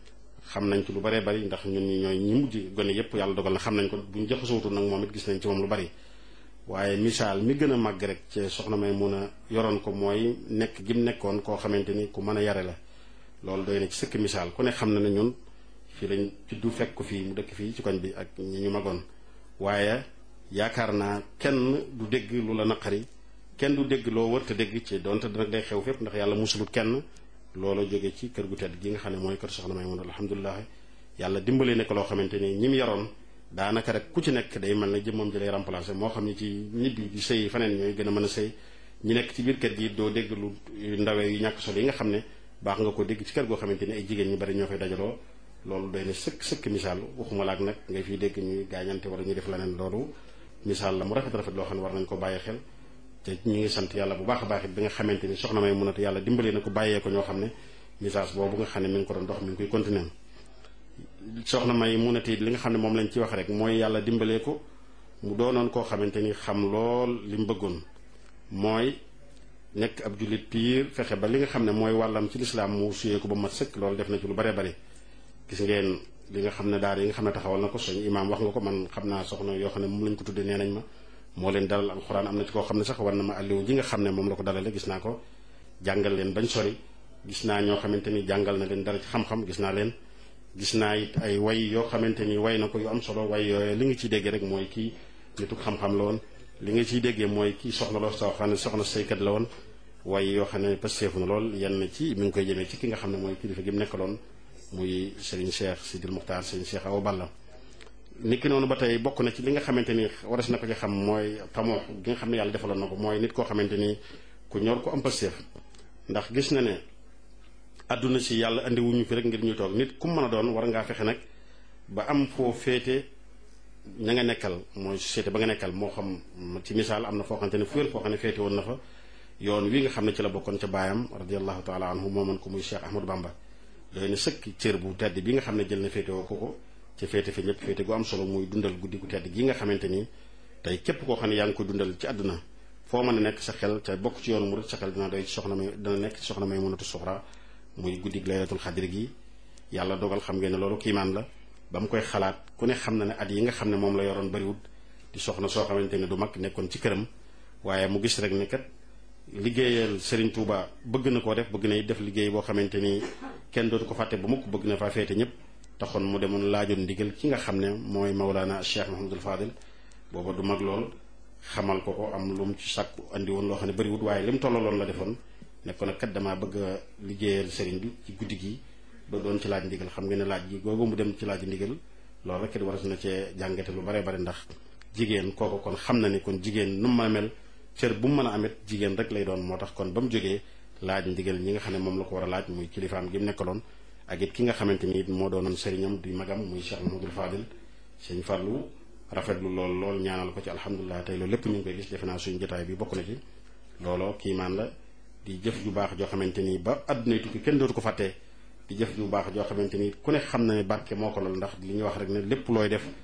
xam nañ ci lu baree bari ndax ñun ñi ñooy ñi mujj gone yépp yàlla dogal na xam nañ ko buñ jaxasootul nag moom it gis nañ ci moom lu bari waaye misaal mi gën a màgg rek ci soxna May mun a yoroon ko mooy nekk gi mu nekkoon koo xamante ni ku mën a yare la loolu doy na ci sëkk misaal ku ne xam na ne ñun fii lañ juddu fekk ko fii mu dëkk fii ci koñ bi ak ñi ñu magoon waaye yaakaar naa kenn du dégg lu la naqari kenn du dégg loo wërta dégg ci donte nag day xew fépp ndax yàlla musulut kenn loolu jóge ci kër gu tedd gi nga xam ne mooy kër soxna May mun alhamdulilah yàlla dimbalee ne ko loo xamante ni ñi mu yaroon daanaka rek ku ci nekk day mel ne jëmmam ji lay remplacer moo xam ne ci ñibbi di sëy faneen ñooy gën a mën a sëy ñi nekk ci biir kër gi doo dégg lu ndawee yu ñàkk solo yi nga xam ne baax nga ko dégg ci kër goo xamante ni ay jigéen ñu bari ñoo fay dajaloo loolu doy na sëkk misaal waxuma laak nag ngay fiy dégg ñuy gaañante wala ñuy def leneen loolu misaal la mu rafet loo xam ne war nañ ko bàyyi xel te ñu ngi sant yàlla bu baax a baax it bi nga xamante ni soxna May mun a yàlla dimbalee na ko bàyyee ko ñoo xam ne message boobu nga xam ne mi ngi ko doon dox mi ngi koy continuer soxna May mun a li nga xam ne moom lañ ci wax rek mooy yàlla dimbalee ko mu doonoon koo xamante ni xam lool li mu bëggoon mooy nekk ab jullit piir fexe ba li nga xam ne mooy wàllam ci lislaam mu suyee ko ba mat sëkk loolu def na ci lu bare bare gis ngeen li nga xam ne daara yi nga xam ne taxawal na ko suñu imaam wax nga ko man xam naa soxna yoo xam ne moom lañ ko tuddee nee nañ ma moo leen dalal alxuraan am na ci koo xam ne sax war na ma àlliwu ji nga xam ne moom la ko dalale gis naa ko jàngal leen bañ sori gis naa ñoo xamante ni jàngal na leen dara ci xam-xam gis naa leen gis naa it ay way yoo xamante ni way na ko yu am solo way yooyu li nga ciy déggee rek mooy kii nitu xam-xam la woon li nga ciy déggee mooy kii soxna loo soo xam ne soxna saykat la woon way yoo xam ne pasteefu na lool yenn ci mi ngi koy jëmee ci ki nga xam ne mooy kilifa gi mu nekkaloon muy Serigne Cheikh Sidil Muxtaar Serigne Cheikh Awa Balla niki noonu ba tey bokk na ci li nga xamante ni waras na ko ci xam mooy tamoo gi nga xam ne yàlla defaloon na ko mooy nit koo xamante ni ku ñor ko am pasteef ndax gis na ne àdduna si yàlla andi wuñu fi rek ngir ñu toog nit ku mën a doon war ngaa fexe nag ba am foo féete ña nga nekkal mooy société ba nga nekkal moo xam ci misaal am na foo xamante ne fu wér foo xam ne féete woon na fa yoon wi nga xam ne ci la bokkoon ca baayam radiallahu taala anhu mooman ko muy Cheikh Ahmadou Bamba doy na sëkk cër bu tedd bi nga xam ne jël na féete woo ko ci féete fi ñëpp féete gu am solo muy dundal guddi gu tedd gi nga xamante ni tey képp koo xam ne yaa ngi koy dundal ci àdduna foo mën a nekk sa xel te bokk ci yoonu murid sa xel dina doy ci soxna May dina nekk ci soxna Maymunatu Suxra muy guddi laylatul xadri gi yàlla dogal xam ngeen ne loolu kiimaan la ba mu koy xalaat ku ne xam na ne at yi nga xam ne moom la yoroon bariwut di soxna soo xamante ne du mag nekkoon ci këram waaye mu gis rek ne kat liggéeyal Serigne Touba bëgg na koo def bëgg na def liggéey boo xamante ni kenn dootu ko fàtte ba mukk bëgg na faa féete ñëpp taxoon mu demoon laajoon ndigal ki nga xam ne mooy Mawlana Cheikh Mahamadul Fadil booba du mag lool xamal ko am lu mu ci sàkku andi woon loo xam ne bariwut waaye li mu tollaloon la defoon nekkoon nag kat damaa bëgg a liggéeyal Serigne bi ci guddi gi ba doon ci laaj ndigal xam nga ne laaj gi googu mu dem ci laaj ndigal loolu rek it war na cee jàngate lu bare bare ndax jigéen kooku kon xam na ni kon jigéen nu mu mën a mel cër bu mu mën a amit jigéen rek lay doon moo tax kon ba mu jógee laaj ndigal ñi nga xam ne moom la ko war a laaj muy kilifaam gi mu nekkaloon ak it ki nga xamante ni it moo doonoon sëriñam di magam muy Cheikh Mahamadul Fadil sëñ Fallou rafetlu lool ñaanal ko ci alhamdulilah tey loolu lépp ñu ngi koy gis defe naa suñu jotaay bi bokk na ci looloo kiimaan la di jëf ju baax joo xamante ni ba àdduna tukki kenn dootu ko fàttee di jëf ju baax joo xamante ni ku ne xam na ne barke moo ko lool ndax li ñuy wax rek ne lépp looy def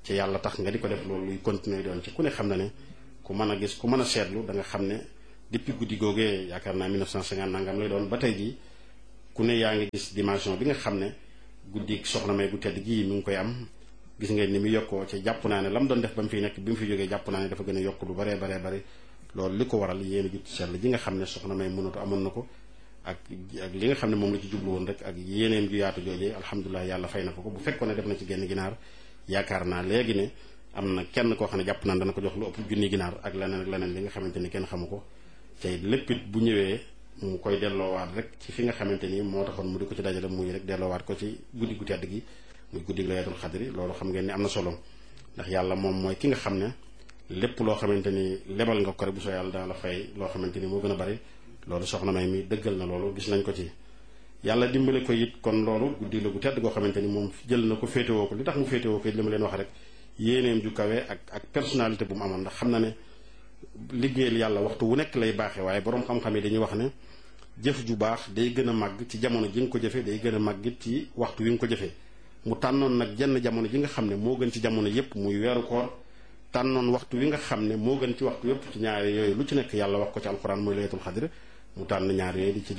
ci yàlla tax nga di ko def loolu luy continuer doon ci ku ne xam na ne ku mën a gis ku mën a seetlu da nga xam ne depuis guddi googee yaakaar naa 1950 nangam lay doon ba tey jii ku ne yaa ngi gis dimension bi nga xam ne guddi soxna May gu tedd gii mi ngi koy am gis ngeen ni mu yokkoo ci jàpp naa ne la mu doon def ba mu fiy nekk bi mu fi jógee jàpp naa ne dafa gën a yokk lu baree bari loolu li ko waral yéen a jut sell ji nga xam ne soxna May mënatu amoon na ko ak li nga xam ne moom la ci jublu woon rek ak yéeneen ju yaatu joojee alhamdulilah yàlla fay na ko bu fekkoon ne def na ci genn ginaar yaakaar naa léegi ne am na kenn koo xam ne jàpp naa dana ko jox lu ëpp junni ginaar ak leneen li nga xamante ni kenn xamu ko tey lépp it bu ñëwee mu koy delloowaat rek ci fi nga xamante ni moo taxoon mu di ko ci dajale muy rek delloowaat ko ci guddi gu tedd gi muy guddi laylatul xadri loolu xam ngeen ni am na solo ndax yàlla moom mooy ki nga xam ne lépp loo xamante ni lebal nga ko rek bu soo yàlla dana la fay loo xamante ni moo gën a bari loolu soxna May mi dëggal na loolu gis nañ ko ci yàlla dimbale ko it kon loolu guddi la gu tedd goo xamante ni moom jël na ko féetewoo ko li tax mu féetewoo ko it li ma leen wax rek yéeneem ju kawe ak personnalité bu mu amoon ndax xam na ne liggéeyal yàlla waxtu wu nekk lay baaxee waaye boroom xam-xam yi dañuy wax ne jëf ju baax day gën a màgg ci jamono ji nga ko jëfee day gën a màgg it ci waxtu wi nga ko jëfee mu tànnoon nag jenn jamono ji nga xam ne moo gën ci jamono yépp muy weeru koor tànnoon waxtu wi nga xam ne moo gën ci waxtu yépp ci ñaari yooyu lu ci nekk yàlla wax ko ci alxuraan mooy laylatul xadr mu tànn ñaar yooyu di ci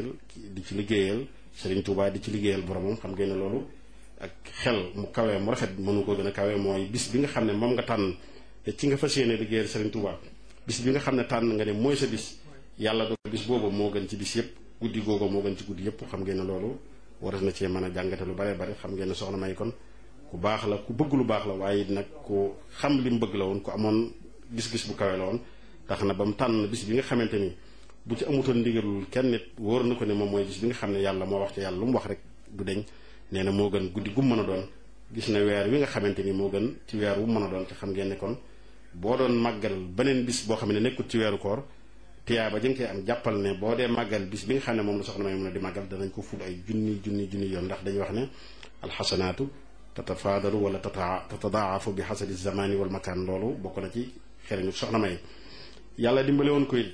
liggéeyal Serigne Touba di ci liggéeyal boromam xam ngeen ne loolu ak xel mu kawee mu rafet mënu ko gën a kawee mooy bis bi nga xam ne moom nga tànn te ci nga fas yéene liggéeyal Serigne Touba bis bi nga xam ne tànn nga ne mooy sa bis yàlla do bis boobu moo gën ci bis yépp guddi googu moo gën ci guddi yépp xam ngeen ne loolu waras na cee mën a jàngate lu bare xam ngeen ne soxna May kon ku baax la ku bëgg lu baax la waaye it nag ku xam li mu bëgg la woon ku amoon gis-gis bu kawe la woon tax na ba mu tànn bis bi nga xamante ni bu ci amutoon ndigalul kenn nit wóor na ko ne moom mooy bis bi nga xam ne yàlla moo wax ci yàlla lu mu wax rek du deñ nee na moo gën guddi gu mën a doon gis na weer wi nga xamante ni moo gën ci weer wu mën a doon te xam ngeen ne kon boo doon màggal beneen bis boo xam ne nekkut ci weeru koor tiyaa ba jëng koy am jàppal ne boo dee màggal bis bi nga xam ne moom la soxna May mën a di màggal danañ ko ful ay junni yoon ndax dañuy wax ne alxasanaatu tatafaadalu wala tatadaafu bi xasabi zamani wal makaan loolu bokk na ci xereñu soxna May yàlla dimbale woon ko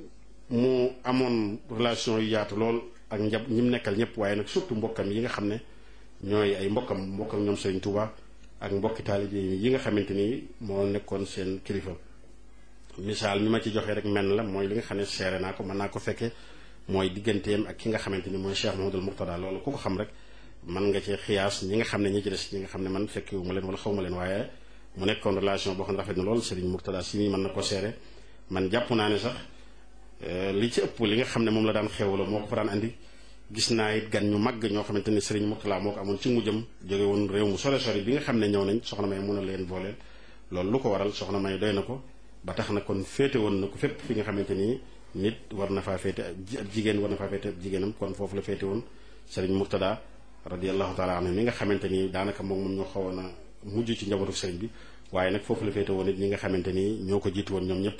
mu amoon relation yu yaatu lool ak ñi mu nekkal ñëpp waaye nag surtout mbokkam yi nga xam ne ñooy ay mbokkam ñoom Serigne Touba ak mbokki taalibe yi nga xamante ni moo nekkoon seen kilifa misaal mi ma ci joxee rek menn la mooy li nga xam ne seere naa ko mën naa ko fekke mooy digganteem ak ki nga xamante ni mooy Cheikh Mouhamadoul Mourtada loolu ku ko xam rek mën nga ci xiyaas ñi nga xam ne ñi ci des ñi nga xam ne man fekkewu ma leen wala xaw ma leen waaye mu nekkoon relation boo xam ne rafet na lool Serigne Mourtada si mii mën na ko seere man jàpp naa ne sax li ci ëpp li nga xam ne moom la daan xew la moo ko fa daan andi gis naa it gan ñu màgg ñoo xamante ni Serigne Mourtada moo ko amoon ci mujjam jóge woon réew mu sore bi nga xam ne ñëw nañ soxna May mun a leen booleel loolu lu ko waral soxna May doy na ko ba tax na kon féete woon na ko fépp fi nga xamante ni nit war na faa féete ab jigéen war na faa féete ab jigéenam kon foofu la féete woon Serigne Mourtada radiyallahu taala anhu mi nga xamante ni daanaka moom ñoo xawoon a mujj ci njabootu Serigne bi waaye nag foofu la féete woon it ñi nga xamante ni ñoo ko jiitu woon ñoom ñëpp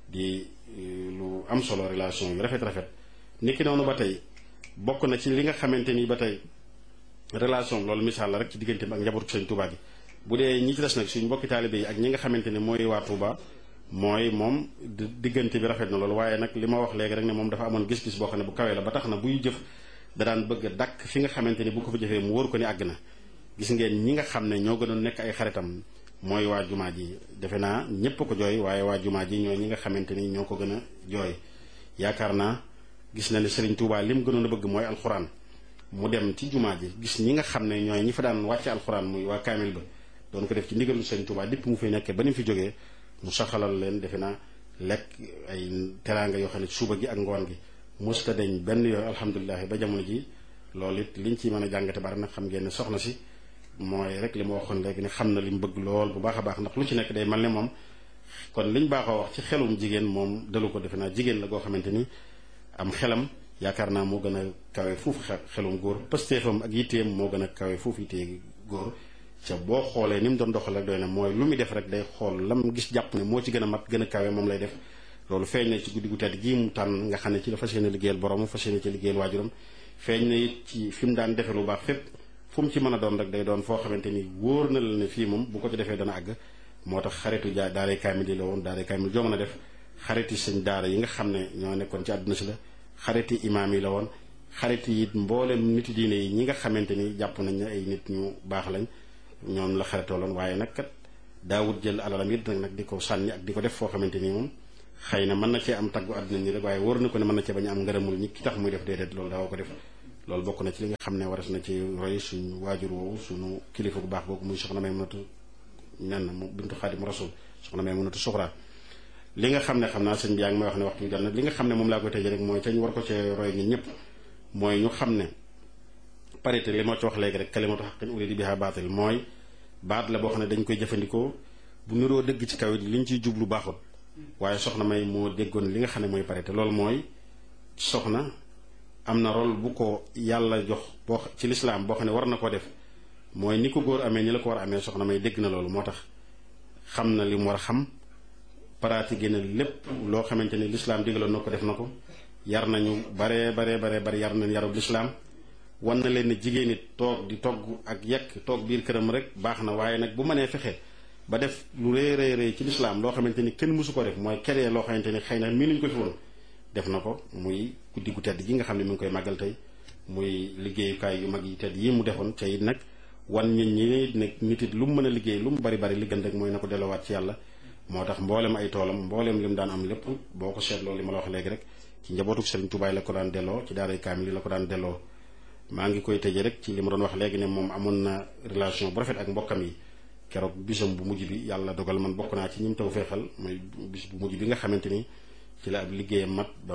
di lu am solo relation yu rafet niki noonu ba tey bokk na ci li nga xamante ni ba tey relation loolu misaal la rek ci diggante ak njabootu Serigne Touba gi bu dee ñi ci des nag suñ mbokki taalibe yi ak ñi nga xamante ni mooy waa Touba mooy moom diggante bi rafet na loolu waaye nag li ma wax léegi rek ne moom dafa amoon gis-gis boo xam ne bu kawee la ba tax na buy jëf da daan bëgg a dakk fi nga xamante ni bu ko fa jëfee mu wóor ko ni àgg na gis ngeen ñi nga xam ne ñoo gënoon nekk ay xaritam mooy waa jumaa ji defe naa ñépp ko jooy waaye waa jumaa ji ñooy ñi nga xamante ni ñoo ko gën a jooy yaakaar naa gis na ne Serigne Touba lim gënoon a bëgg mooy alxuraan mu dem ci jumaa ji gis ñi nga xam ne ñooy ñi fa daan wàcce alxuraan muy waa kaamil ba doon ko def ci ndigalu Serigne Touba depuis mu fi nekkee ba ni mu fi jógee mu saxalal leen defe naa lekk ay teraanga yoo xam ne suba gi ak ngoon gi musta deñ benn yooyu alhamdulilah ba jamono ji loolu it liñ ci mën a jàngate bari nag xam ngeen ne soxna si mooy rek li ma waxoon léegi ne xam na li mu bëgg lool bu baax a baax ndax lu ci nekk day mel ne moom kon liñ baaxoo wax ci xelum jigéen moom dalu ko defe naa jigéen la goo xamante ni am xelam yaakaar naa moo gën a kawe foofu xelum góor pëstéefam ak yitteem moo gën a kawe foofu yittee góor ca boo xoolee ni mu doon doxal rek doy na mooy lu muy def rek day xool lam gis jàpp ne moo ci gën a mat gën a kawe moom lay def loolu feeñ na ci guddi gu tedd gii mu tànn nga xam ne ci la fas yéene liggéeyal borom fas yéene ci liggéeyal waajuram feeñ na it ci fi mu daan defe lu baax fépp fu mu ci mën a doon rek day doon foo xamante ni wóor na la ne fii moom bu ko ci defee dana àgg moo tax xaritu daaray kaamil yi la woon daaray kaamil joo mën a def xariti sëñ daara yi nga xam ne ñoo nekkoon ci àdduna si la xariti imaam yi la woon xariti it mboolem niti diine yi ñi nga xamante ni jàpp nañ ne ay nit ñu baax lañ ñoom la xaritoo loon waaye nag kat daawut jël alalam it nag di ko sànni ak di ko def foo xamante ni moom xëy na mën na cee am taggu àdduna ni rek waaye wóor na ko ne mën na cee bañ a am ngërëmul ñi ki tax muy def déedéet loolu daawoo ko def. loolu bokk na ci li nga xam ne waras na ci roy suñu waajur woowu suñu kilifa bu baax googu muy soxna Maymunatu nen mu bintu Xaadimu Rasuul soxna Maymunatu Suxra li nga xam ne xam naa sëñ bi yaa ngi may wax ne waxtu bi jot na li nga xam ne moom laa koy tëjee rek mooy te ñu war ko cee roy ñun ñëpp mooy ñu xam ne parité li moo ci wax léegi rek kalimatu haqqin urida biha baatil mooy baat la boo xam ne dañ koy jëfandikoo bu niroo dëgg ci kaw it li ñu ciy jublu baaxul waaye soxna May moo déggoon li nga xam ne mooy parité loolu mooy soxna am na rôle bu ko yàlla jox boo ci lislaam boo xam ne war na koo def mooy ni ko góor amee ni la ko war a amee soxna May dégg na loolu moo tax xam na li mu war a xam pratiqué na lépp loo xamante ni lislaam digaloon na ko def na ko yar nañu bare yar nañ yarub lislaam wan na leen ne jigéen it toog di togg ak yekk toog biir këram rek baax na waaye nag bu mënee fexe ba def lu rëy ci lislaam loo xamante ni kenn mësu ko def mooy keree loo xamante ni xëy na mii nuñ ko fi woon def na ko muy guddi gu tedd ji nga xam ne mi ngi koy màggal tey muy liggéeyukaay yu mag yi tedd yi mu defoon ca it nag wan nit ñi nag nit it lu mu mën a liggéey lu mu bari li gën rek mooy na ko delloowaat ci yàlla moo tax mboolem ay toolam mboolem li mu daan am lépp boo ko seetloo li ma la wax léegi rek ci njabootu Sëriñ Tuubaa la ko daan delloo ci daaray kaamil la ko daan delloo maa ngi koy tëjee rek ci li ma doon wax léegi ne moom amoon na relation bu rafet ak mbokkam yi keroog bisam bu mujj bi yàlla dogal man bokk naa ci ñi mu taw feexal mooy bis bu mujj bi nga xamante ni ci la ab liggéeyam mat ba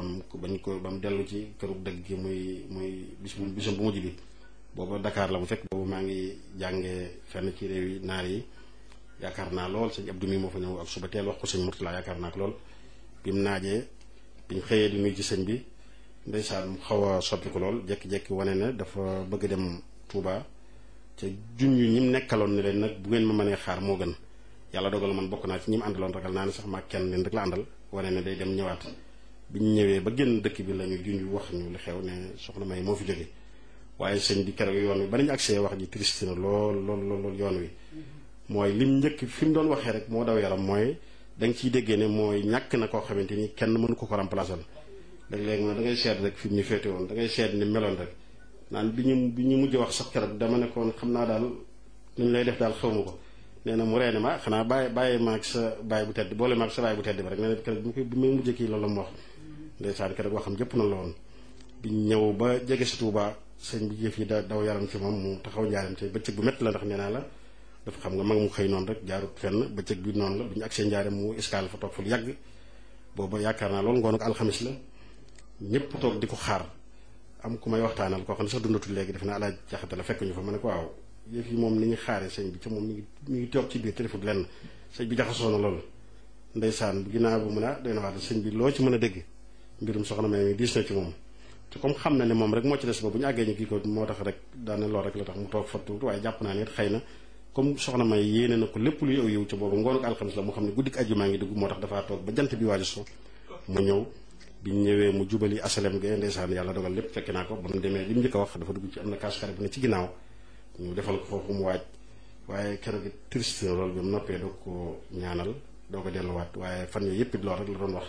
mu dellu ci këru dëgg gi muy bisam bu mujj bi booba Dakar la mu fekk boobu maa ngi jàngee fenn ci réew yi naar yi yaakaar naa lool sëñ Abdou mi moo fa ñëw ak suba teel wax ko sëñ Murtala yaakaar naa ko lool bi mu naajee bi ñu xëyee di nuyu ci sëñ bi ndeysaan mu xaw a soppi ko lool jekki-jekki wane ne dafa bëgg dem Touba ca junj ñi mu nekkaloon ne leen nag bu ngeen ma mënee xaar moo gën yàlla dogal man bokk naa ci ñi mu àndaloon ragal naa ne sax maa kenn leen rek la àndal wane ne day dem ñëwaat bi ñu ñëwee ba génn dëkk bi la ñu junj wax ñu li xew ne soxna May moo fi jóge waaye sëñ bi keroog yoon wi ba nañu agsee wax ji triste na lool yoon wi mooy lim njëkk fi mu doon waxee rek moo daw yaram mooy da nga ciy déggee ne mooy ñàkk na koo xamante ni kenn mënu ko remplacer léeg-léeg da ngay seet rek fi mu ñu féete woon da ngay seet ni meloon rek naan bi ñu mujj wax sax keroog dama ne koon xam naa daal nu ñu lay def daal xawma ko nee na mu reene ma xanaa bàyyi maag sa baay bu tedd boole maag sa baay bu tedd ba rek nee na keroog bi may mujjee kii loolu la mu wax ndeysaan keroog waxam jëpp na la woon bi ñëw ba jege si Tuuba sëñ bi jëf yi daw yaram ci moom mu taxaw njaaram te bëccëg bu métti la ndax nee naa la dafa xam nga mag mu xëy noonu rek jaarut fenn bëccëg bi noonu la bi ñu agsee njaaram mu escale fa toog fa lu yàgg booba yaakaar naa loolu ngoon ak alxamis la ñëpp toog di ko xaar am ku may waxtaanal koo xam ne sax dundatul léegi def naa alaaj jaxate la fekk ñu fa ma ne ko waaw yëf yi moom ni ñu xaaree sëñ bi ca moom mi ngi toog ci biir téléphone lenn sëñ bi jaxasoo na loolu ndeysaan ginnaaw bu mun a doy na waat sëñ bi loo ci mën a dégg mbirum soxna May diis na ci moom te comme xam na ne moom rek moo ci des ba bu ñu àggee ñu kii ko moo tax rek daane lool rek la tax mu toog fattu waaye jàpp naa ne xëy na comme soxna May yéene na ko lépp luy aw yiw ca boobu ngoonu ak alxamis la mu xam ne guddik aju maa ngi dugg moo tax dafaa toog ba jant bi waaju so mu ñëw bi ñu ñëwee mu jubali asalem ge ndeysaan yàlla dogal lépp fekk naa ko ba mu demee li mu njëkk a wax dafa dugg ci am na kaas xare bu ne ci ginnaaw ñu defal ko foofu mu waaj waaye keroog triste na loolu bi mu noppee doo ko ñaanal doo ko delluwaat waaye fan yooyu yëpp it loolu rek la doon wax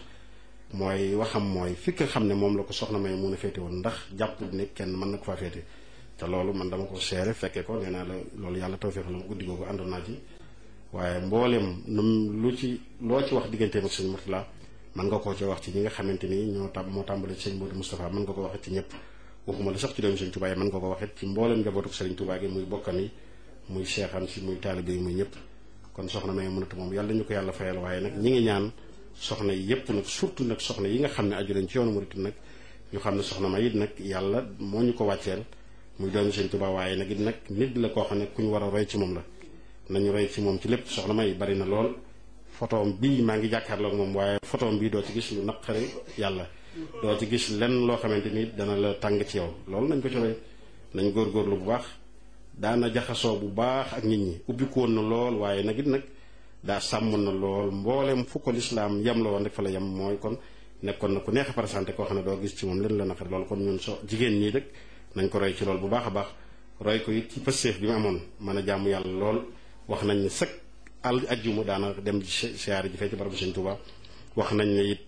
mooy waxam mooy fi nga xam ne moom la ko soxna May mun a féete woon ndax jàpp ne kenn mën na ko faa féete te loolu man dama ko seere fekkee ko nee naa la loolu yàlla tawfeex la guddi googu àndoon naa ci waaye mboolem loo ci wax digganteem ak sëñ Murtala mën nga koo ci wax ci ñi nga xamante ni moo tàmbali ci sëñ Modou Moustapha mën nga ko waxit ci ñëpp waxuma la sax ci doomu sëñ Touba yi mën nga ko waxit ci mboolem njabootu sëriñ Touba gi muy bokkam yi muy seexam si muy taalibe yi muy ñëpp kon soxna May mënatu moom yàlla ñu ko yàlla fayal waaye nag ñi ngi ñaan soxna yi yëpp nag surtout nag soxna yi nga xam ne aju nañ ci yoonu murit nag ñu xam ne soxna May it nag yàlla moo ñu ko wàcceel muy doomu sëñ Touba waaye nag it nag nit la koo xam ne ku ñu war a roy ci moom la nañu roy ci moom ci lépp soxna May bari na lool photoom bii maa ngi jàkkaarloog moom waaye photoom bii doo ci gis lu naqari yàlla doo ci gis lenn loo xamante ni dana la tàng ci yow loolu nañ ko ci roy nañ góorgóorlu bu baax daana jaxasoo bu baax ak nit ñi ubbi ko woon na lool waaye nag it nag daa sàmmoon na lool mboolem fu ko lislaam yem la woon rek fa la yem mooy kon nekkoon na ku neex a présenté koo xam ne doo gis ci moom leen la naqari loolu kon ñun jigéen ñii rek nañ ko roy ci lool bu baax a baax roy ko it ci pëstéef bi mu amoon mën a jaamu yàlla lool wax nañ ne sëkk ajjuma daana dem siyaare ji fee ci barabu Sëñ Tuuba wax nañ ne it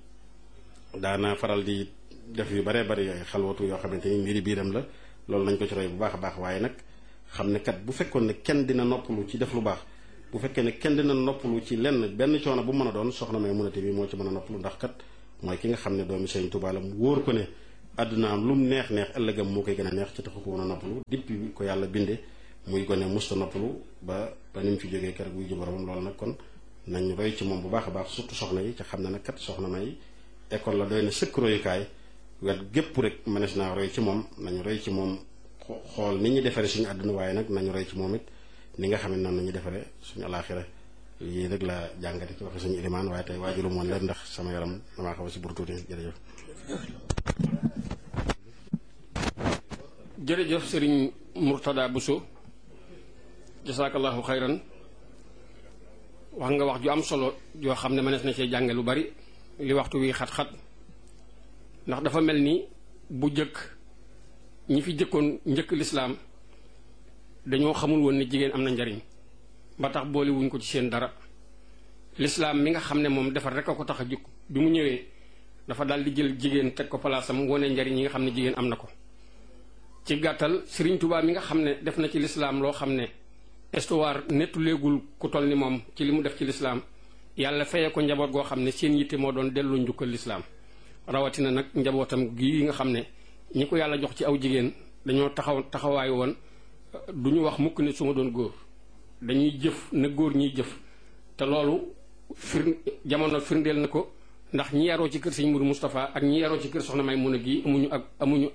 daana faral di def yu baree bari xalwatu yoo xamante ni mbiri biiram la loolu nañ ko ci roy bu baax a baax waaye nag xam ne kat bu fekkoon ne kenn dina noppalu ci def lu baax bu fekkee ne kenn dina noppalu ci lenn benn coono bu mën a doon soxna Maymunatu bi moo ci mën a noppalu, ndax kat mooy ki nga xam ne doomi Sëriñ Tuubaa la mu wóor ko ne àddunaam lu mu neex neex ëllëgam moo koy gën a neex ci taxu ko woon a noppalu depuis ko yàlla binde muy gone musta noppalu ba ni mu fi jógee keroog wuy ji boromam. loolu nag kon nañ roy ci moom bu baax a baax, surtout soxna yi ca xam ne nag kat soxna May école la doy na sëkk royukaay wet gépp rek mënees naa roy ci moom. nañu roy ci moom xool ni ñu defaree suñu àdduna, waaye nag nañu roy ci moom it ni nga xam ne noonu nañu defaree suñu alaaxira. yii rek la jàngate ci waxe suñu ilimaan, waaye tey waajulu moon leen ndax sama yaram damaa xaw a si bur tuuti. jërëjëf. jërëjëf Sëriñ Murtada Bousso, jasaakallahu xayran. wax nga wax ju am solo joo xam ne mënees na cee jànge lu bari li waxtu wi xat-xat, ndax dafa mel ni bu jëkk ñi fi jëkkoon njëkk lislaam dañoo xamul woon ni jigéen am na njariñ ba tax boole wuñ ko ci seen dara. lislaam mi nga xam ne moom defar rek a ko tax a jug bi mu ñëwee dafa daal di jël jigéen teg ko palaasam wone njariñ yi nga xam ne jigéen am na ko. ci gàttal Sëriñ Tuubaa mi nga xam ne def na ci lislaam loo xam ne histoire nettu léegul ku toll ni moom ci li mu def ci lislaam, yàlla feye ko njaboot goo xam ne seen yitte moo doon delloo njukkal lislaam. rawatina nag njabootam gii nga xam ne ñi ko yàlla jox ci aw jigéen dañoo taxawaay woon du ñu wax mukk ne su ma doon góor, dañuy jëf na góor ñiy jëf. te loolu jamono firndeel na ko, ndax ñi yaroo ci kër Sëñ Mourou Moustapha ak ñi yaroo ci kër Soxna Maymuna gi amuñu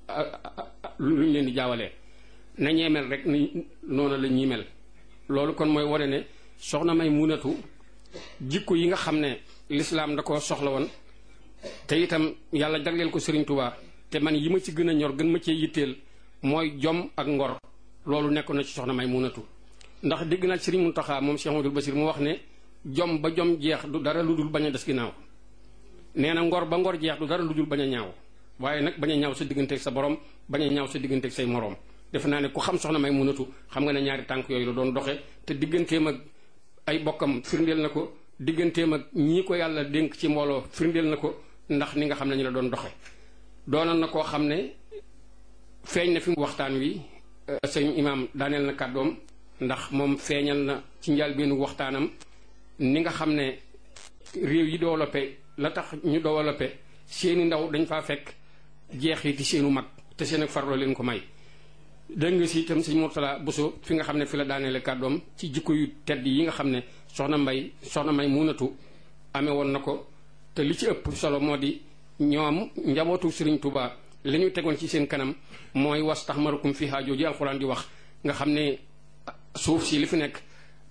luñ leen di jaawalee. na ñee mel rek ni noonu la ñuy mel. loolu kon mooy wane ne Soxna Maymunatu jikko yi nga xam ne lislaam da koo soxla woon te itam yàlla jagleel ko Sëriñ Tuubaa, te man yi ma ci gën a ñor gën ma cee yitteel mooy jom ak ngor. loolu nekkoon na ci Soxna Maymunatu, ndax dégg naa Sëriñ Muntaxa moom Cheikh Amadou Bassir mu wax ne jom ba jom jeex du dara lu dul bañ a des ginnaaw. nee na ngor ba ngor jeex du dara lu dul bañ a ñaaw, waaye nag bañ a ñaaw sa digganteeg sa borom, bañ a ñaaw sa digganteeg say moroom. defe naa ne ku xam Soxna Maymunatu xam nga ne ñaari tànk yooyu la doon doxe, te digganteem ak ay bokkam firndeel na ko, digganteem ak ñii ko yàlla dénk ci mbooloo firndeel na ko, ndax ni nga xam ne ñu la doon doxe. doonoon na koo xam ne feeñ na fi waxtaan wi sëñ imaam daaneel na kàddoom, ndax moom feeñal na ci njëlbéenu waxtaanam ni nga xam ne réew yi développé la tax ñu développé seeni ndaw dañ faa fekk jeexiti seenu mag te seen ak farloo leen ko may. dégg nga si itam sëñ Murtada Bousso fi nga xam ne fi la daaneele kàddoom ci jikko yu tedd yi nga xam ne Soxna Maymunatu amee woon na ko, te li ci ëpp solo moo di ñoom njabootu Sëriñ Tuubaa li ñu tegoon ci seen kanam mooy wastaxmarakum fiihaa jooju alxuraan di wax, nga xam ne suuf si li fi nekk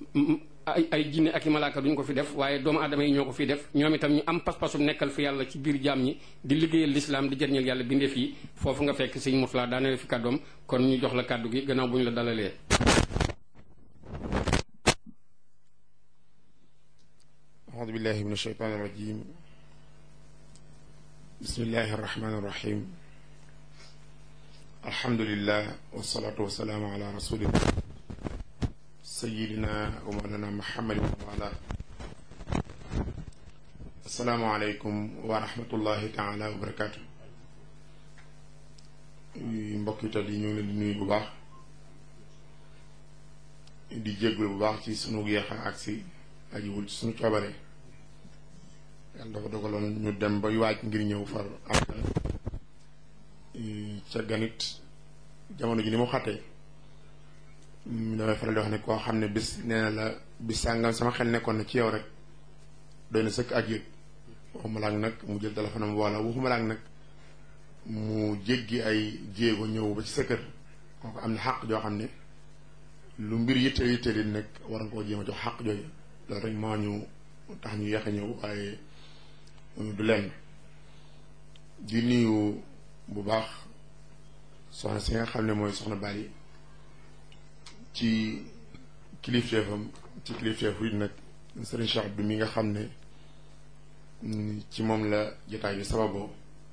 ay jinne ak i malaaka duñ ko fi def, waaye doomu aadama yi ñoo ko fi def. ñoom itam ñu am pas-pasu nekkal fi yàlla ci biir jaam ñi di liggéeyal lislaam di jëriñal yàlla bindeef yi. foofu nga fekk sëñ Murtada daaneel fi kàddoom, kon ñu jox la kàddu gi gannaaw bu ñu la dalalee. aoudu billahi min asheytaan irrajim bismillahi arrahmani irrahim alhamdulillah wasalaatu wasalaamu ala rasulillah sayidina wa mawlana muhammadin wa ala assalaamu aleykum wa rahmatullahi taala wa barakatu. mbokk yi tal yi ñu ngi leen di nuyu bu baax, di jéggul bu baax ci sunu yeexa ak si ajiwul ci sunu coobare. yàlla dafa dogaloon ñu dem bay waaj ngir ñëw far am ca ganit jamono ji ni mu xattee damay faral di wax ne koo xam ne bis nee na la bis sàngam sama xel nekkoon na ci yow rek doy na sëkk ak yëg. waxuma laak nag mu jël téléphone am wala waxuma laak nag mu jéggi ay jéego ñëw ba ci sa kër, kooku am na xàq joo xam ne lu mbir yitteel yitteel yi nekk war nga koo jéem a jox xàq jooju. loolu rek moo ñu tax ñu yéex a ñëw, waaye du lenn. di nuyu bu baax soxna si nga xam ne mooy soxna Bali ci kilifteefam ci kilifteefu it nag Sëriñ Cheikh Abdou mi nga xam ne ci moom la jotaay bi sababoo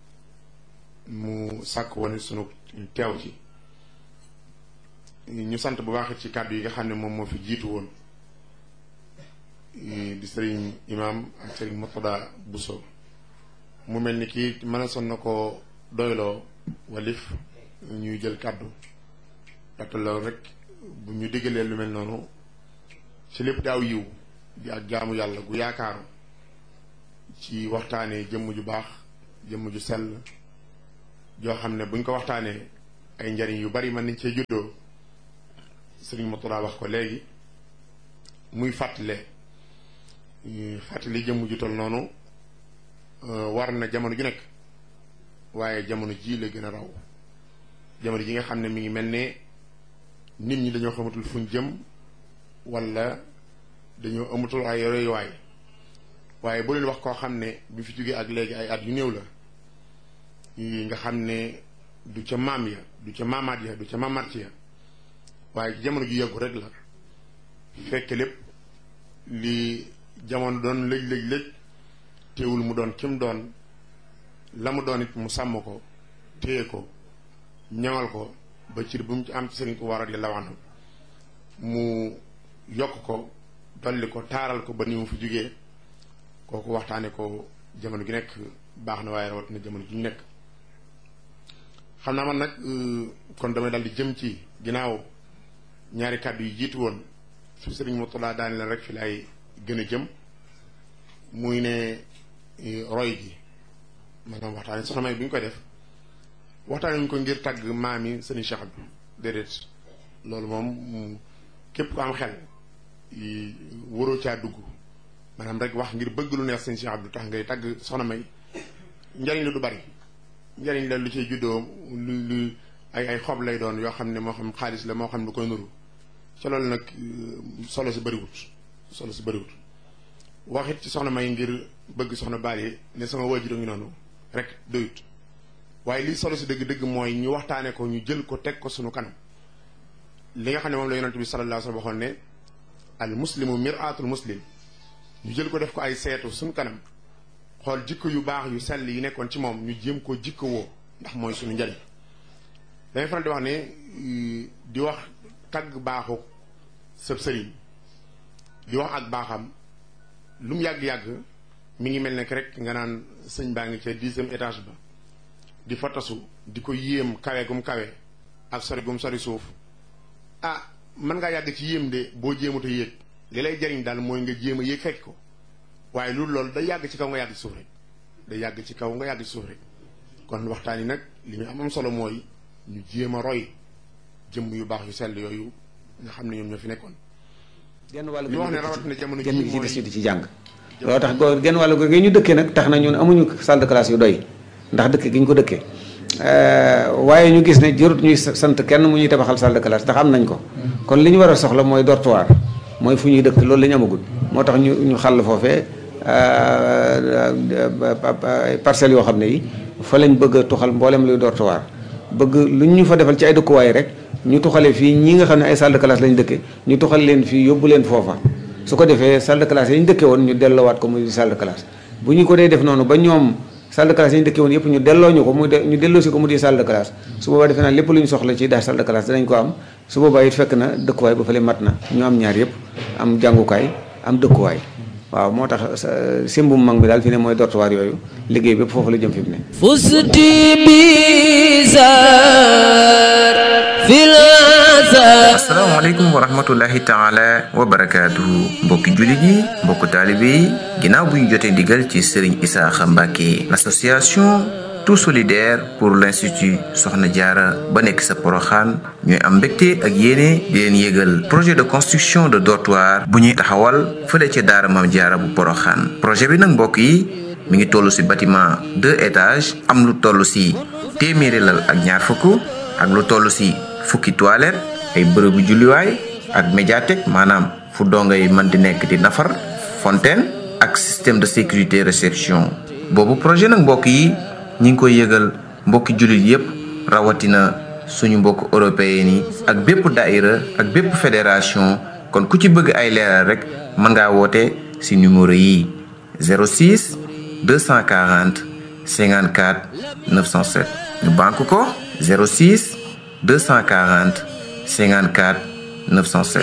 mu sàkk woon sunu teew ci. ñu sant bu baax ci kàddu yi nga xam ne moom moo fi jiitu woon di sëriñ imaam ak sëriñ Murtada Bousso. mu mel ni kii mën a son na ko doyloo walif ñuy jël kàddu ndaxte loolu rek bu ñu diggalee lu mel noonu ci lépp daaw yiw di ak jaamu yàlla gu yaakaaru ci waxtaanee jëmm ju baax jëmm ju sell joo xam ne buñ ko waxtaanee ay njariñ yu bari mën nañ cee juddoo sëriñ Mourtada wax ko léegi muy fàttali jëmm ju tol noonu war na jamono ju nekk waaye jamono ji la gën a raw jamono ji nga xam ne mi ngi mel ne nit ñi dañoo xamatul fuñ jëm wala dañoo amatul ay royuwaay waaye boo leen wax koo xam ne bi fi jógee ak léegi ay at yu néew la nga xam ne du ca maam ya du ca maamaat ya du ca maamaat ya waaye jamono ju yàggu rek la fekk lépp li jamono doon lëj teewul mu doon kim doon la mu doon it mu sàmm ko téye ko ñaŋal ko ba cir bu mu ci am ci sëriñ ko waral la wax na mu yokk ko dolli ko taaral ko ba ni mu fi jógee kooku waxtaane ko jamono gi nekk baax na waaye rawat na jamono ji ñu nekk xam naa man nag kon damay dal di jëm ci ginnaaw ñaari kàddu yi jiitu woon su sëriñ Mourtada daani leen rek fi lay gën a jëm muy ne roy gi maanaam waxtaane soxna May bu ñu koy def waxtaane ñu ko ngir tàgg maami sëriñ Cheikh Abdou déedéet loolu moom képp ko am xel waroo caa dugg maanaam rek wax ngir bëgg lu neex sëriñ Cheikh Abdou tax ngay tàgg soxna May njariñ la du bari njariñ la lu ciy juddoo lu ay xob lay doon yoo xam ne moo xam xaalis la moo xam lu koy nuru ca loolu nag solo si bëriwut waxit ci soxna May ngir bëgg soxna Bally ne sama waajur ngi noonu rek doyut waaye lii solo si dëgg-dëgg mooy ñu waxtaane ko ñu jël ko teg ko sunu kanam li nga xam ne moom la yonent bi sallallahu alayhi wa sallam waxoon ne al muslimu mir'atul muslim ñu jël ko def ko ay seetu suñu kanam xool jikko yu baax yu sell yi nekkoon ci moom ñu jéem ko jikko woo ndax mooy suñu njariñ dangay faral di wax ne di wax tagg baaxu sëb sëriñ di wax ak baaxam lu mu yàgg-yàgg mi ngi mel ne rek nga naan sëñ baa ngi ca 10e étage ba di fa tasu di ko yéem kawe gum kawe ak sori gum sori suuf mën ngaa yàgg ci yéem de boo jéemut a yéeg li lay jariñ daal mooy nga jéem a yéeg fekk ko waaye loolu day yàgg ci kaw nga yàgg ci suuf rek day yàgg ci kaw nga yàgg ci suuf rek kon waxtaan yi nag li ñu am solo mooy ñu jéem a roy jëmm yu baax yu sell yooyu nga xam ne ñoom ñoo fi nekkoon. genn wàll ñu wax ne rawatina jamono ji mooy genn ci jàng. loolu tax genn wàll googu ñu dëkkee nag tax na ñun amuñu salle de classe yu doy ndax dëkk gi ñu ko dëkkee waaye ñu gis ne jërut ñuy sant kenn mu ñuy tabaxal salle de classe ndax am nañ ko. kon li ñu war a soxla mooy dortoir mooy fu ñuy dëkk loolu la ñu amagul moo tax ñu xàll foofee parcelles yoo xam ne yi fa lañ bëgg a tuxal mboolem luy dortoir bëgg lu ñu fa defal ci ay dëkkuwaay rek ñu tuxale fii ñi nga xam ne ay salle de classe lañ dëkke ñu tuxal leen fii yóbbu leen foofa su ko defee salle de classe yi ñu dëkke woon ñu delloowaat ko muy salle de classe bu ñu ko dee def noonu ba ñoom salle de classe yi ñu dëkke woon yëpp ñu delloo ñu ko ñu delloo si ko mu di salle de classe su boobaa defe naa lépp lu ñu soxla ci daal salle de classe danañ ko am su boobaa it fekk na dëkkuwaay ba fële mat na ñu am ñaar yëpp am jàngukaay am dëkkuwaay waaw moo tax simbum mag mi daal fi ne mooy dortoir yooyu liggéey bépp foofu la jëm fi mu ne fusti bizar fil asalaamaaleykum wa rahmatullahi taala wa barakaatuhu mbokki jullit yi mbokku taalibe yi ginnaaw bu ñu jotee ndigal ci Serigne Isaaxa Mbàkke l'association tout solidaire pour l'institut Soxna Jaara ba nekk sa Poroxaan ñooy am mbégte ak yéene di leen yégal projet de construction de dortoir bu ñuy taxawal fële ca daara Maam Jaara bu Poroxaan projet bi nag mbokk yi mi ngi toll ci bâtiment 2 étages am lu toll ci téeméeri lal ak ñaar fukk ak lu toll ci fukki toilette ay bërëbu julliwaay ak médiathèque maanaam fu dongay mën di nekk di nafar fontaine ak système de sécurité réception boobu projet nag mbokk yi ñi ngi koy yëgal mbokki jullit yépp rawatina suñu mbokk européen yi ak bépp daïra ak bépp fédération kon ku ci bëgg ay leeral rek mën ngaa woote ci numéro yi 06 240 54 907 ñu banque ko 06 240 54 907